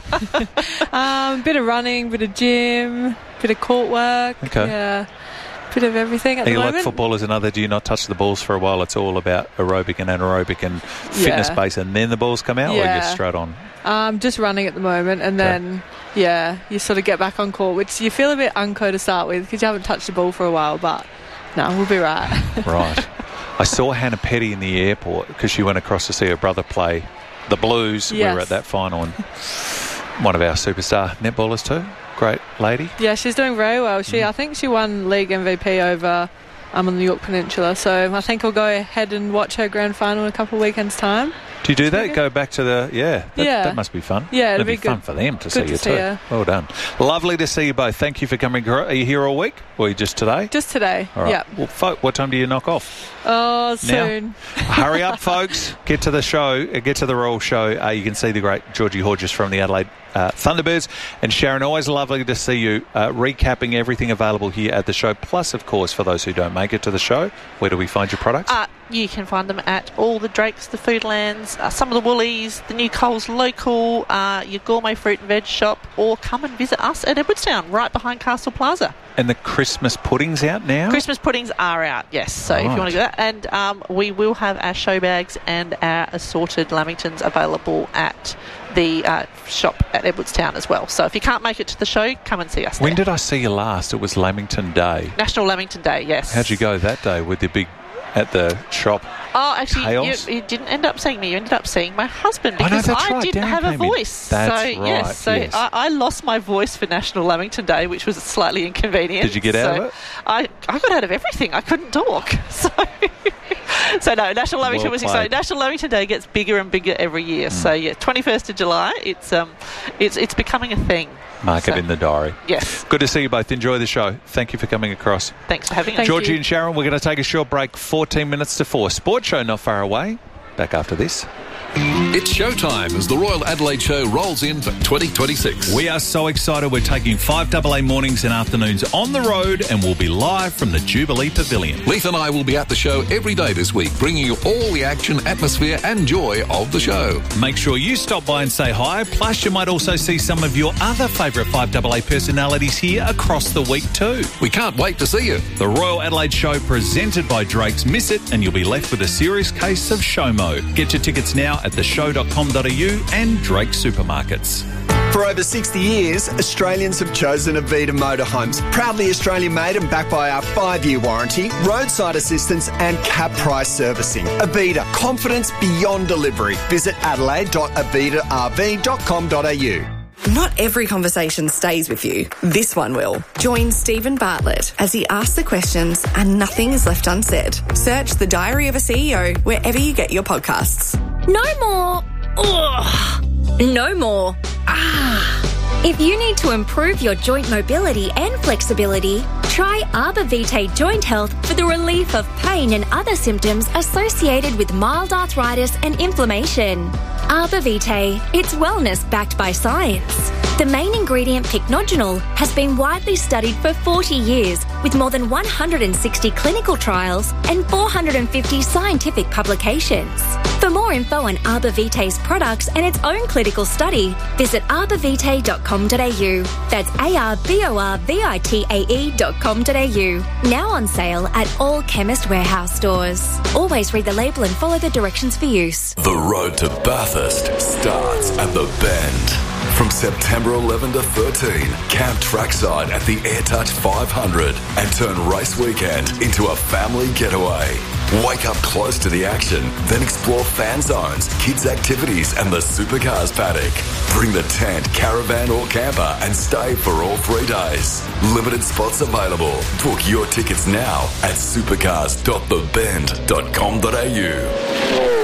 Um, bit of running, bit of gym, bit of court work. Okay. Yeah, bit of everything at are the you moment. like footballers and other? Do you not touch the balls for a while? It's all about aerobic and anaerobic and fitness Yeah. base, and then the balls come out, or Yeah. you're straight on? Um, just running at the moment, and Okay. then yeah, you sort of get back on court, which you feel a bit unco to start with because you haven't touched the ball for a while. But no, we'll be right. Right. I saw Hannah Petty in the airport because she went across to see her brother play the Blues. We Yes. were at that final, and one of our superstar netballers too. Great lady. Yeah, she's doing very well. She, I think she won league M V P over um, on the York Peninsula. So I think I'll go ahead and watch her grand final in a couple of weekends' time. Do you do that? Go back to the yeah. That, Yeah. that must be fun. Yeah, it'd it'll be, be fun good. for them to Good see to you see too. her. Well done. Lovely to see you both. Thank you for coming. Are you here all week, or are you just today? Just today. All right. Yeah. Well, folk, what time do you knock off? Oh, soon. Hurry up, folks. Get to the show. uh, Get to the Royal Show. Uh, you can see the great Georgie Hodges from the Adelaide uh, Thunderbirds. And Sharon, always lovely to see you uh, recapping everything available here at the show. Plus, of course, for those who don't make it to the show, where do we find your products? Uh, you can find them at all the Drakes, the Foodlands, uh, some of the Woolies, the new Coles Local, uh, your gourmet fruit and veg shop, or come and visit us at Edwardstown, right behind Castle Plaza. And the Christmas pudding's out now? Christmas puddings are out, yes. So right. if you want to do that. And um, we will have our show bags and our assorted lamingtons available at the uh, shop at Edwardstown as well. So if you can't make it to the show, come and see us When there. did I see you last? It was Lamington Day. National Lamington Day, yes. How'd you go that day with your big at the shop? Oh, actually, you, Chaos? you didn't end up seeing me. You ended up seeing my husband Oh, no, because that's I right. didn't Darren have a came in. voice. That's so right, yes, so yes. I, I lost my voice for National Lamington Day, which was slightly inconvenient. Did you get out so of it? I, I got out of everything. I couldn't talk. So, so no, National Lamington Well was played. exciting. National Lamington Day gets bigger and bigger every year. Mm. So yeah, twenty-first of July. It's um, it's it's becoming a thing. Mark so, it in the diary. Yes. Good to see you both. Enjoy the show. Thank you for coming across. Thanks for having us. Georgie and Sharon, we're going to take a short break. fourteen minutes to four. Sports show not far away. Back after this. It's showtime as the Royal Adelaide Show rolls in for twenty twenty-six. We are so excited. We're taking five double A mornings and afternoons on the road, and we'll be live from the Jubilee Pavilion. Leith and I will be at the show every day this week, bringing you all the action, atmosphere and joy of the show. Make sure you stop by and say hi. Plus, you might also see some of your other favourite five double A personalities here across the week too. We can't wait to see you. The Royal Adelaide Show presented by Drake's. Miss it and you'll be left with a serious case of SHOMO. Get your tickets now at the show dot com dot a u and Drake Supermarkets. For over sixty years, Australians have chosen Avita Motorhomes. Proudly Australian made and backed by our five-year warranty, roadside assistance and cap price servicing. Avita, confidence beyond delivery. Visit adelaide dot avita r v dot com dot a u. Not every conversation stays with you. This one will. Join Stephen Bartlett as he asks the questions and nothing is left unsaid. Search The Diary of a C E O wherever you get your podcasts. No more. Ugh. No more. Ah. If you need to improve your joint mobility and flexibility, try Arbor Vitae Joint Health for the relief of pain and other symptoms associated with mild arthritis and inflammation. Arbor Vitae, it's wellness backed by science. The main ingredient, pycnogenol, has been widely studied for forty years with more than one hundred sixty clinical trials and four hundred fifty scientific publications. For more info on Arbor Vitae's products and its own clinical study, visit arbor vitae dot com dot a u. That's A R B O R V I T A E dot com dot a u. Now on sale at all Chemist Warehouse stores. Always read the label and follow the directions for use. The road to Bathurst starts at the Bend. From September eleventh to thirteenth, camp trackside at the AirTouch five hundred and turn race weekend into a family getaway. Wake up close to the action, then explore fan zones, kids' activities and the supercars paddock. Bring the tent, caravan or camper and stay for all three days. Limited spots available. Book your tickets now at supercars dot the bend dot com dot a u.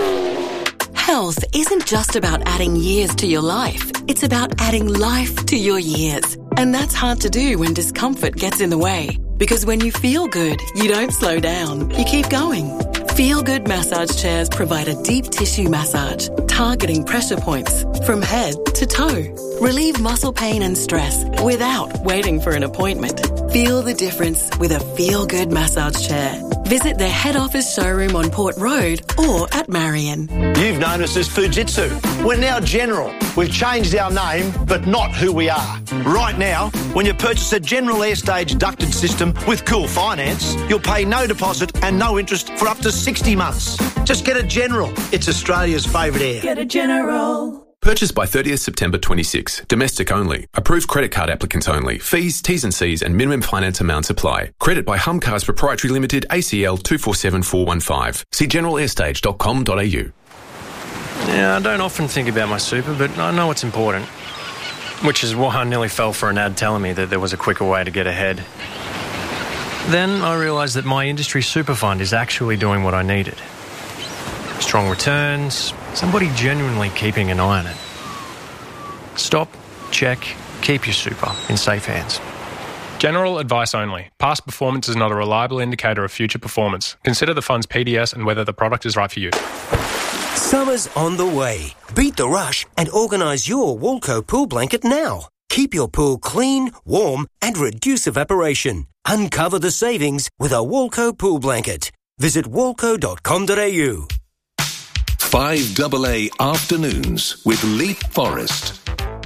Health isn't just about adding years to your life. It's about adding life to your years. And that's hard to do when discomfort gets in the way. Because when you feel good, you don't slow down. You keep going. Feel Good massage chairs provide a deep tissue massage, targeting pressure points from head to toe. Relieve muscle pain and stress without waiting for an appointment. Feel the difference with a Feel Good massage chair. Visit their head office showroom on Port Road or at Marion. You've known us as Fujitsu. We're now General. We've changed our name, but not who we are. Right now, when you purchase a General Airstage ducted system with Cool Finance, you'll pay no deposit and no interest for up to sixty months. Just get a General. It's Australia's favourite air. Get a General. Purchase by thirtieth September twenty-six. Domestic only. Approved credit card applicants only. Fees, T's and C's and minimum finance amounts apply. Credit by Hum Cars Proprietary Limited, A C L two four seven four one five. See general airstage dot com dot a u. Yeah, I don't often think about my super, but I know it's important. Which is why I nearly fell for an ad telling me that there was a quicker way to get ahead. Then I realised that my industry super fund is actually doing what I needed. Strong returns, somebody genuinely keeping an eye on it. Stop, check, keep your super in safe hands. General advice only. Past performance is not a reliable indicator of future performance. Consider the fund's P D S and whether the product is right for you. Summer's on the way. Beat the rush and organise your Walco pool blanket now. Keep your pool clean, warm and reduce evaporation. Uncover the savings with a Walco pool blanket. Visit walco dot com dot a u. five A A Afternoons with Leap Forest.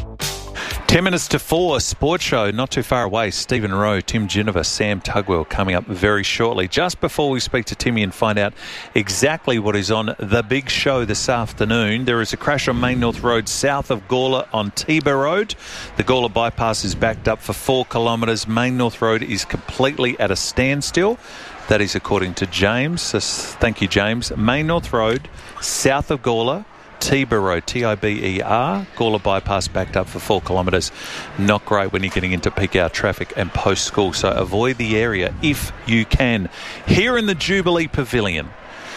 Ten minutes to four, Sports Show, not too far away. Stephen Rowe, Tim Ginniver, Sam Tugwell coming up very shortly. Just before we speak to Timmy and find out exactly what is on the big show this afternoon, there is a crash on Main North Road south of Gawler on Tiba Road. The Gawler bypass is backed up for four kilometres. Main North Road is completely at a standstill. That is according to James. Thank you, James. Main North Road, south of Gawler, Tiber Road, T I B E R, Gawler bypass backed up for four kilometres. Not great when you're getting into peak hour traffic and post-school, so avoid the area if you can. Here in the Jubilee Pavilion,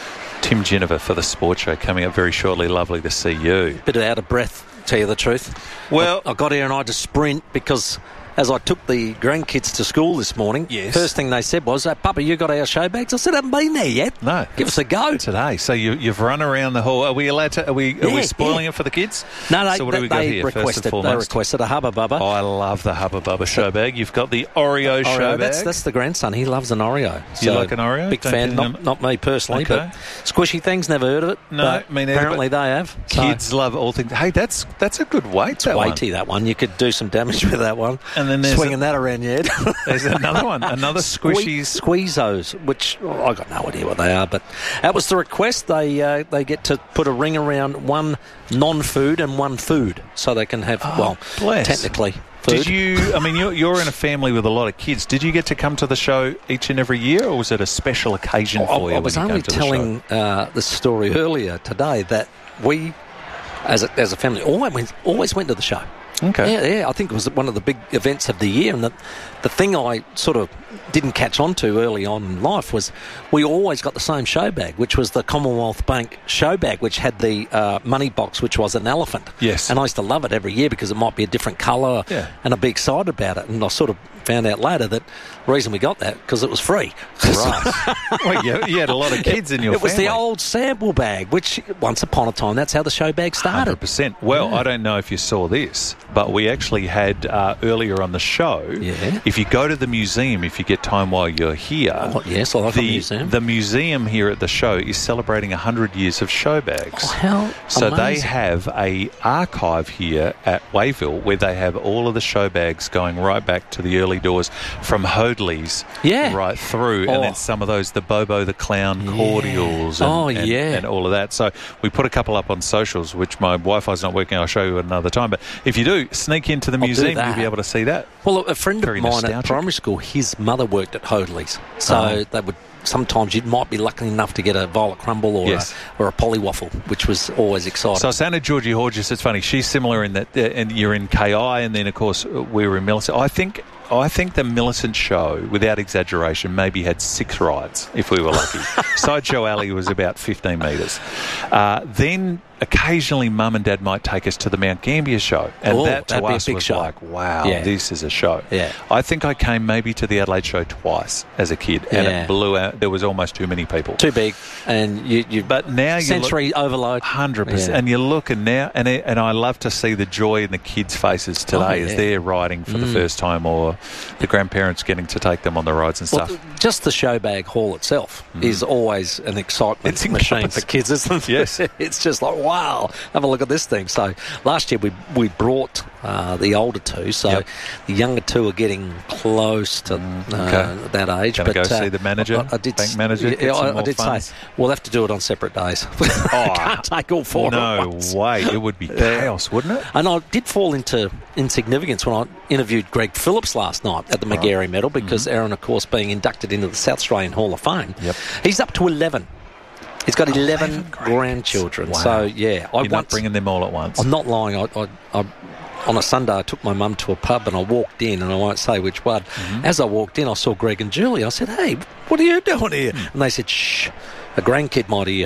Tim Ginniver for the Sports Show coming up very shortly. Lovely to see you. Bit out of breath, tell you the truth. Well, I, I got here and I had to sprint because as I took the grandkids to school this morning, yes. First thing they said was, Papa, you got our show bags? I said, I haven't been there yet. No. Give us a go. Today. So you, you've run around the hall. Are we allowed to, are we, are Yeah, we spoiling yeah. it for the kids? No, no, so what they, do we got they here, requested, first and they foremost? requested a Hubba Bubba. Oh, I love the Hubba Bubba show bag. You've got the Oreo, Oreo show bag. That's, that's the grandson. He loves an Oreo. You So, like an Oreo? Big Don't fan. think Not, them- not me personally, Okay. but squishy things, never heard of it. No, but me neither, apparently but they have. So Kids love all things. Hey, that's that's a good weight, it's that one. weighty, that one. You could do some damage with that one. And then there's Swinging a- that around your head. There's another one, another squishy. Squeezos, which oh, I got no idea what they are, but that was the request. They uh, they get to put a ring around one non-food and one food, so they can have Oh, well, bless. technically food. Did you, I mean, you're, you're in a family with a lot of kids. Did you get to come to the show each and every year, or was it a special occasion I, for you I was when you only came to telling the show? uh, the story earlier today that we, as a, as a family, always went, always went to the show. Okay. Yeah, yeah, I think it was one of the big events of the year, and the, the thing I sort of didn't catch on to early on in life was we always got the same show bag, which was the Commonwealth Bank show bag, which had the uh, money box, which was an elephant. Yes. And I used to love it every year because it might be a different colour, Yeah. and I'd be excited about it. And I sort of found out later that the reason we got that because it was free. Right. Well, you, you had a lot of kids in your It was family. the old sample bag, which once upon a time, that's how the show bag one started. hundred percent. Well, Yeah. I don't know if you saw this, but we actually had uh, earlier on the show, Yeah. if you go to the museum, if you get time while you're here, Oh, yes, I like the, a museum. the museum here at the show is celebrating one hundred years of show bags. Oh, how So they amazing. have a archive here at Wayville where they have all of the show bags going right back to the early doors from Hoadley's Yeah. right through, Oh. and then some of those, the Bobo the Clown cordials and, Oh, and, yeah. and all of that. So we put a couple up on socials, which my Wi-Fi's not working. I'll show you at another time. But if you do, sneak into the I'll do museum, that. you'll be able to see that. Well, a friend Very of mine nostalgic. at primary school, his mother worked at Hoadley's. So Oh. they would sometimes you might be lucky enough to get a violet crumble or, Yes. a, or a polywaffle, which was always exciting. So I was saying to Georgie Horges, it's funny, she's similar in that, uh, and you're in K I, and then, of course, we were in Millicent. I think... I think the Millicent show, without exaggeration, maybe had six rides, if we were lucky. Sideshow Alley was about fifteen metres. Uh, then occasionally Mum and Dad might take us to the Mount Gambier show. And Oh, that to that'd be a us big was show. like, wow, Yeah. this is a show. Yeah. I think I came maybe to the Adelaide show twice as a kid, and Yeah. it blew out. There was almost too many people. Too big, and you, you But now you sensory look, overload. one hundred percent. Yeah. And you look, and now, and it, and I love to see the joy in the kids' faces today Oh, as yeah. they're riding for the Mm. first time, or the grandparents getting to take them on the rides and Well, stuff. th- just the show bag hall itself is always an excitement It's machine incredible. for kids, isn't it? Yes. It's just like, wow, have a look at this thing. So last year we we brought uh, the older two, so Yep. the younger two are getting close to uh, okay. that age. Gonna but go uh, see the manager, I, I did, bank s- manager, Yeah, get some I, I more did funds? say we'll have to do it on separate days. Oh, Can't take all four no at once. way. It would be chaos, wouldn't it? And I did fall into insignificance when I interviewed Greg Phillips last night at the Right. McGarry Medal because Mm-hmm. Aaron, of course, being inducted into the South Australian Hall of Fame. Yep. He's up to eleven. He's got eleven, eleven grandchildren. Wow. So, yeah. I You're not once, bringing them all at once. I'm not lying. I, I, I, on a Sunday, I took my mum to a pub and I walked in, and I won't say which one. Mm-hmm. As I walked in, I saw Greg and Julie. I said, hey, what are you doing here? Hmm. And they said, shh, a grandkid might hear.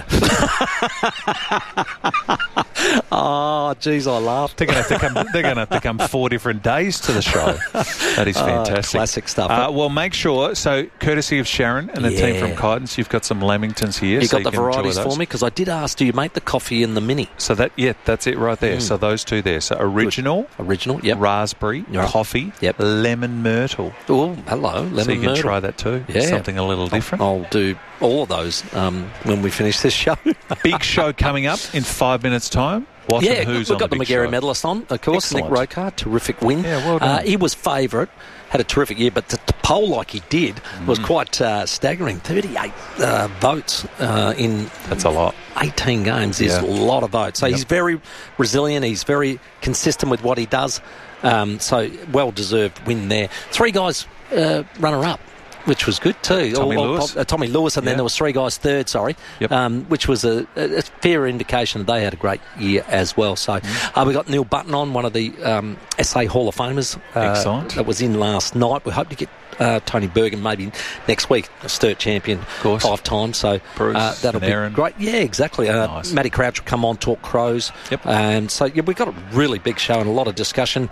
Oh, geez, I laughed. They're going to have to come. They're going to have to come four different days to the show. That is Oh, fantastic. classic stuff. Uh, well, make sure. So, courtesy of Sharon and the team Yeah. from Kytons, you've got some Lamingtons here. You so got the can enjoy varieties those. for me? Because I did ask, do you make the coffee in the mini? So that yeah, that's it right there. Mm. So those two there. So original, Original, yep. raspberry, Yep. coffee, Yep. lemon myrtle. Oh, hello, lemon so you can myrtle. try that too. Yeah. Something a little different. I'll do all of those um, when we finish this show. Big show coming up in five minutes' time. What yeah, and who's we've on got the, the big Magarey show? medalist on, of course. Excellent. Nick Rokar, terrific win. Yeah, well done. Uh, he was favourite, had a terrific year, but to, to poll like he did Mm. was quite uh, staggering. thirty-eight uh, votes uh, in That's a lot. eighteen games is Yeah. a lot of votes. So Yep. he's very resilient. He's very consistent with what he does. Um, so well-deserved win there. Three guys uh, runner-up, which was good too. Tommy Or- or- Lewis. Uh, Tommy Lewis, and Yeah. then there was three guys third, sorry, Yep. um, which was a, a fair indication that they had a great year as well. So Mm-hmm. uh, we got Neil Button on, one of the um, S A Hall of Famers. Uh, Excellent. That was in last night. We hope to get uh, Tony Bergen maybe next week, a Sturt champion course. five times. So Bruce uh, that'll and be Aaron. great. Yeah, exactly. Uh, Nice. Matty Crouch will come on, talk Crows. Yep. And so yeah, we've got a really big show and a lot of discussion.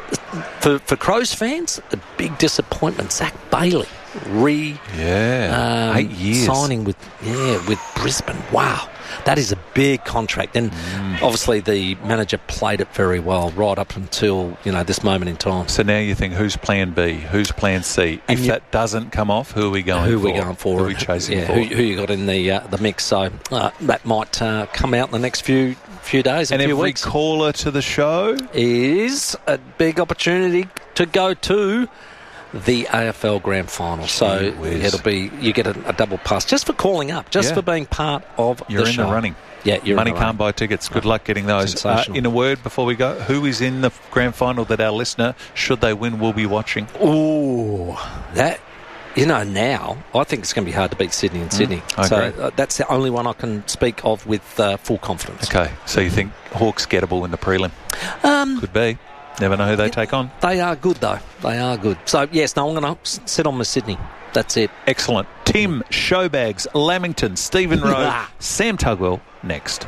For, for Crows fans, a big disappointment. Zach Bailey re Yeah, um, eight years. signing with yeah with Brisbane. Wow, that is a big contract. And Mm. obviously the manager played it very well right up until you know this moment in time. So now you think, who's plan B? Who's plan C? And If you- that doesn't come off, who are we going who for? are we going for? Who are we chasing yeah, for? Who, who you got in the uh, the mix? So uh, that might uh, come out in the next few few days, and a few every weeks. caller to the show is a big opportunity to go to the A F L Grand Final. So whiz. it'll be you get a, a double pass just for calling up, just Yeah. for being part of You're the in show. the running. Yeah, you're Money in the can't running. buy tickets. Good luck getting those. Uh, Sensational. in a word, before we go, who is in the grand final that our listener, should they win, will be watching? Ooh, that. You know, now I think it's going to be hard to beat Sydney and Sydney. I so agree. uh, that's the only one I can speak of with uh, full confidence. Okay, so you think Hawks gettable in the prelim? Um, Could be. Never know who they take on. They are good, though. They are good. So, yes, no, I'm going to sit on with Sydney. That's it. Excellent. Tim, Showbags, Lamington, Stephen Rowe, Sam Tugwell, next.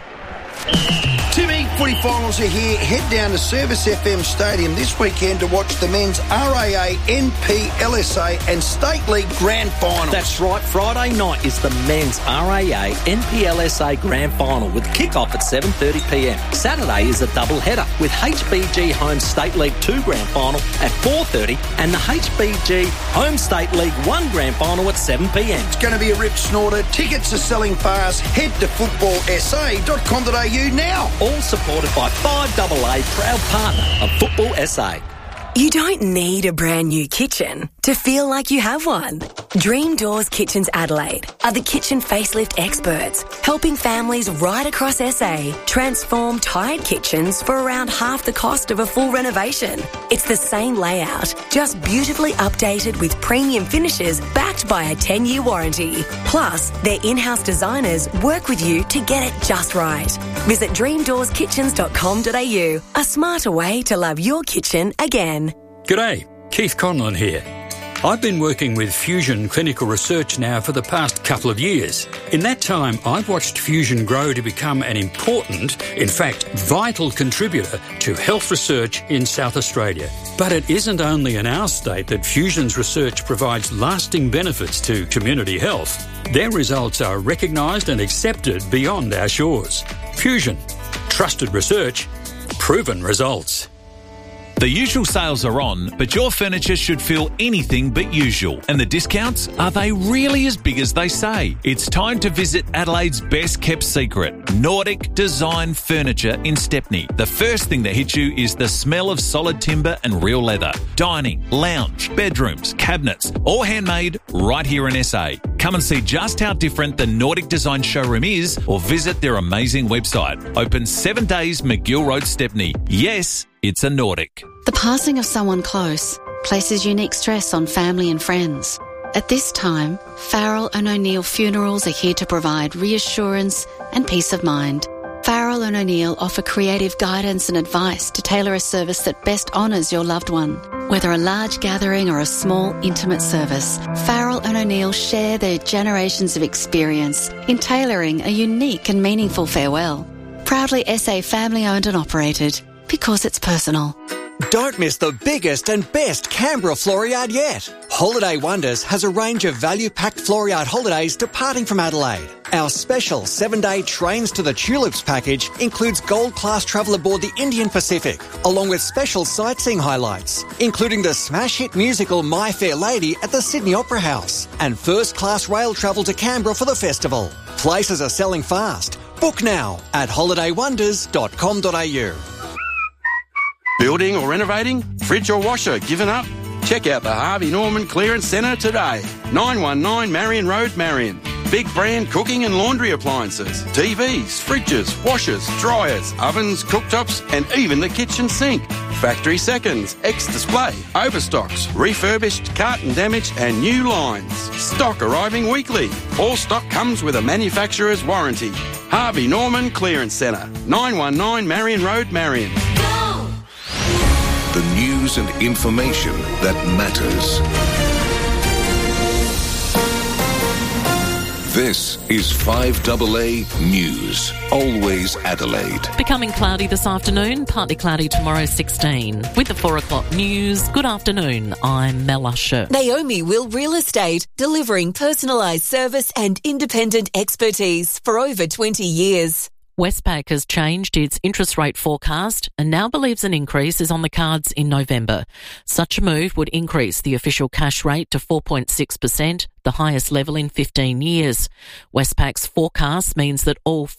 Two big footy finals are here. Head down to Service F M Stadium this weekend to watch the men's R A A, N P L S A and State League Grand Finals. That's right. Friday night is the men's R A A N P L S A Grand Final with kick-off at seven thirty p m. Saturday is a double header with H B G Home State League two Grand Final at four thirty and the H B G Home State League one Grand Final at seven p m. It's going to be a rip snorter. Tickets are selling fast. Head to football s a dot com dot a u now. All supported by five A A, proud partner of Football S A. You don't need a brand new kitchen to feel like you have one. Dream Doors Kitchens Adelaide are the kitchen facelift experts, helping families right across S A transform tired kitchens for around half the cost of a full renovation. It's the same layout, just beautifully updated with premium finishes backed by a ten-year warranty. Plus, their in-house designers work with you to get it just right. Visit dream doors kitchens dot com dot a u, a smarter way to love your kitchen again. G'day, Keith Conlon here. I've been working with Fusion Clinical Research now for the past couple of years. In that time, I've watched Fusion grow to become an important, in fact, vital contributor to health research in South Australia. But it isn't only in our state that Fusion's research provides lasting benefits to community health. Their results are recognised and accepted beyond our shores. Fusion. Trusted research. Proven results. The usual sales are on, but your furniture should feel anything but usual. And the discounts, are they really as big as they say? It's time to visit Adelaide's best kept secret, Nordic Design Furniture in Stepney. The first thing that hits you is the smell of solid timber and real leather. Dining, lounge, bedrooms, cabinets, all handmade right here in S A. Come and see just how different the Nordic Design showroom is or visit their amazing website. Open seven days, McGill Road, Stepney. Yes, it's a Nordic. The passing of someone close places unique stress on family and friends. At this time, Farrell and O'Neill Funerals are here to provide reassurance and peace of mind. Farrell and O'Neill offer creative guidance and advice to tailor a service that best honours your loved one. Whether a large gathering or a small, intimate service, Farrell and O'Neill share their generations of experience in tailoring a unique and meaningful farewell. Proudly S A family owned and operated, because it's personal. Don't miss the biggest and best Canberra floor yard yet. Holiday Wonders has a range of value-packed floor yard holidays departing from Adelaide. Our special seven-day Trains to the Tulips package includes gold-class travel aboard the Indian Pacific, along with special sightseeing highlights, including the smash hit musical My Fair Lady at the Sydney Opera House, and first-class rail travel to Canberra for the festival. Places are selling fast. Book now at holiday wonders dot com dot a u. Building or renovating? Fridge or washer given up? Check out the Harvey Norman Clearance Centre today. nine one nine Marion Road, Marion. Big brand cooking and laundry appliances, T Vs, fridges, washers, dryers, ovens, cooktops, and even the kitchen sink. Factory seconds, ex-display, overstocks, refurbished, carton damaged, and new lines. Stock arriving weekly. All stock comes with a manufacturer's warranty. Harvey Norman Clearance Centre, nine one nine Marion Road, Marion. The news and information that matters. This is five A A News. Always Adelaide. Becoming cloudy this afternoon, partly cloudy tomorrow, sixteen. With the four o'clock news, good afternoon. I'm Mel Usher. Naomi Will Real Estate, delivering personalised service and independent expertise for over twenty years. Westpac has changed its interest rate forecast and now believes an increase is on the cards in November. Such a move would increase the official cash rate to four point six percent, the highest level in fifteen years. Westpac's forecast means that all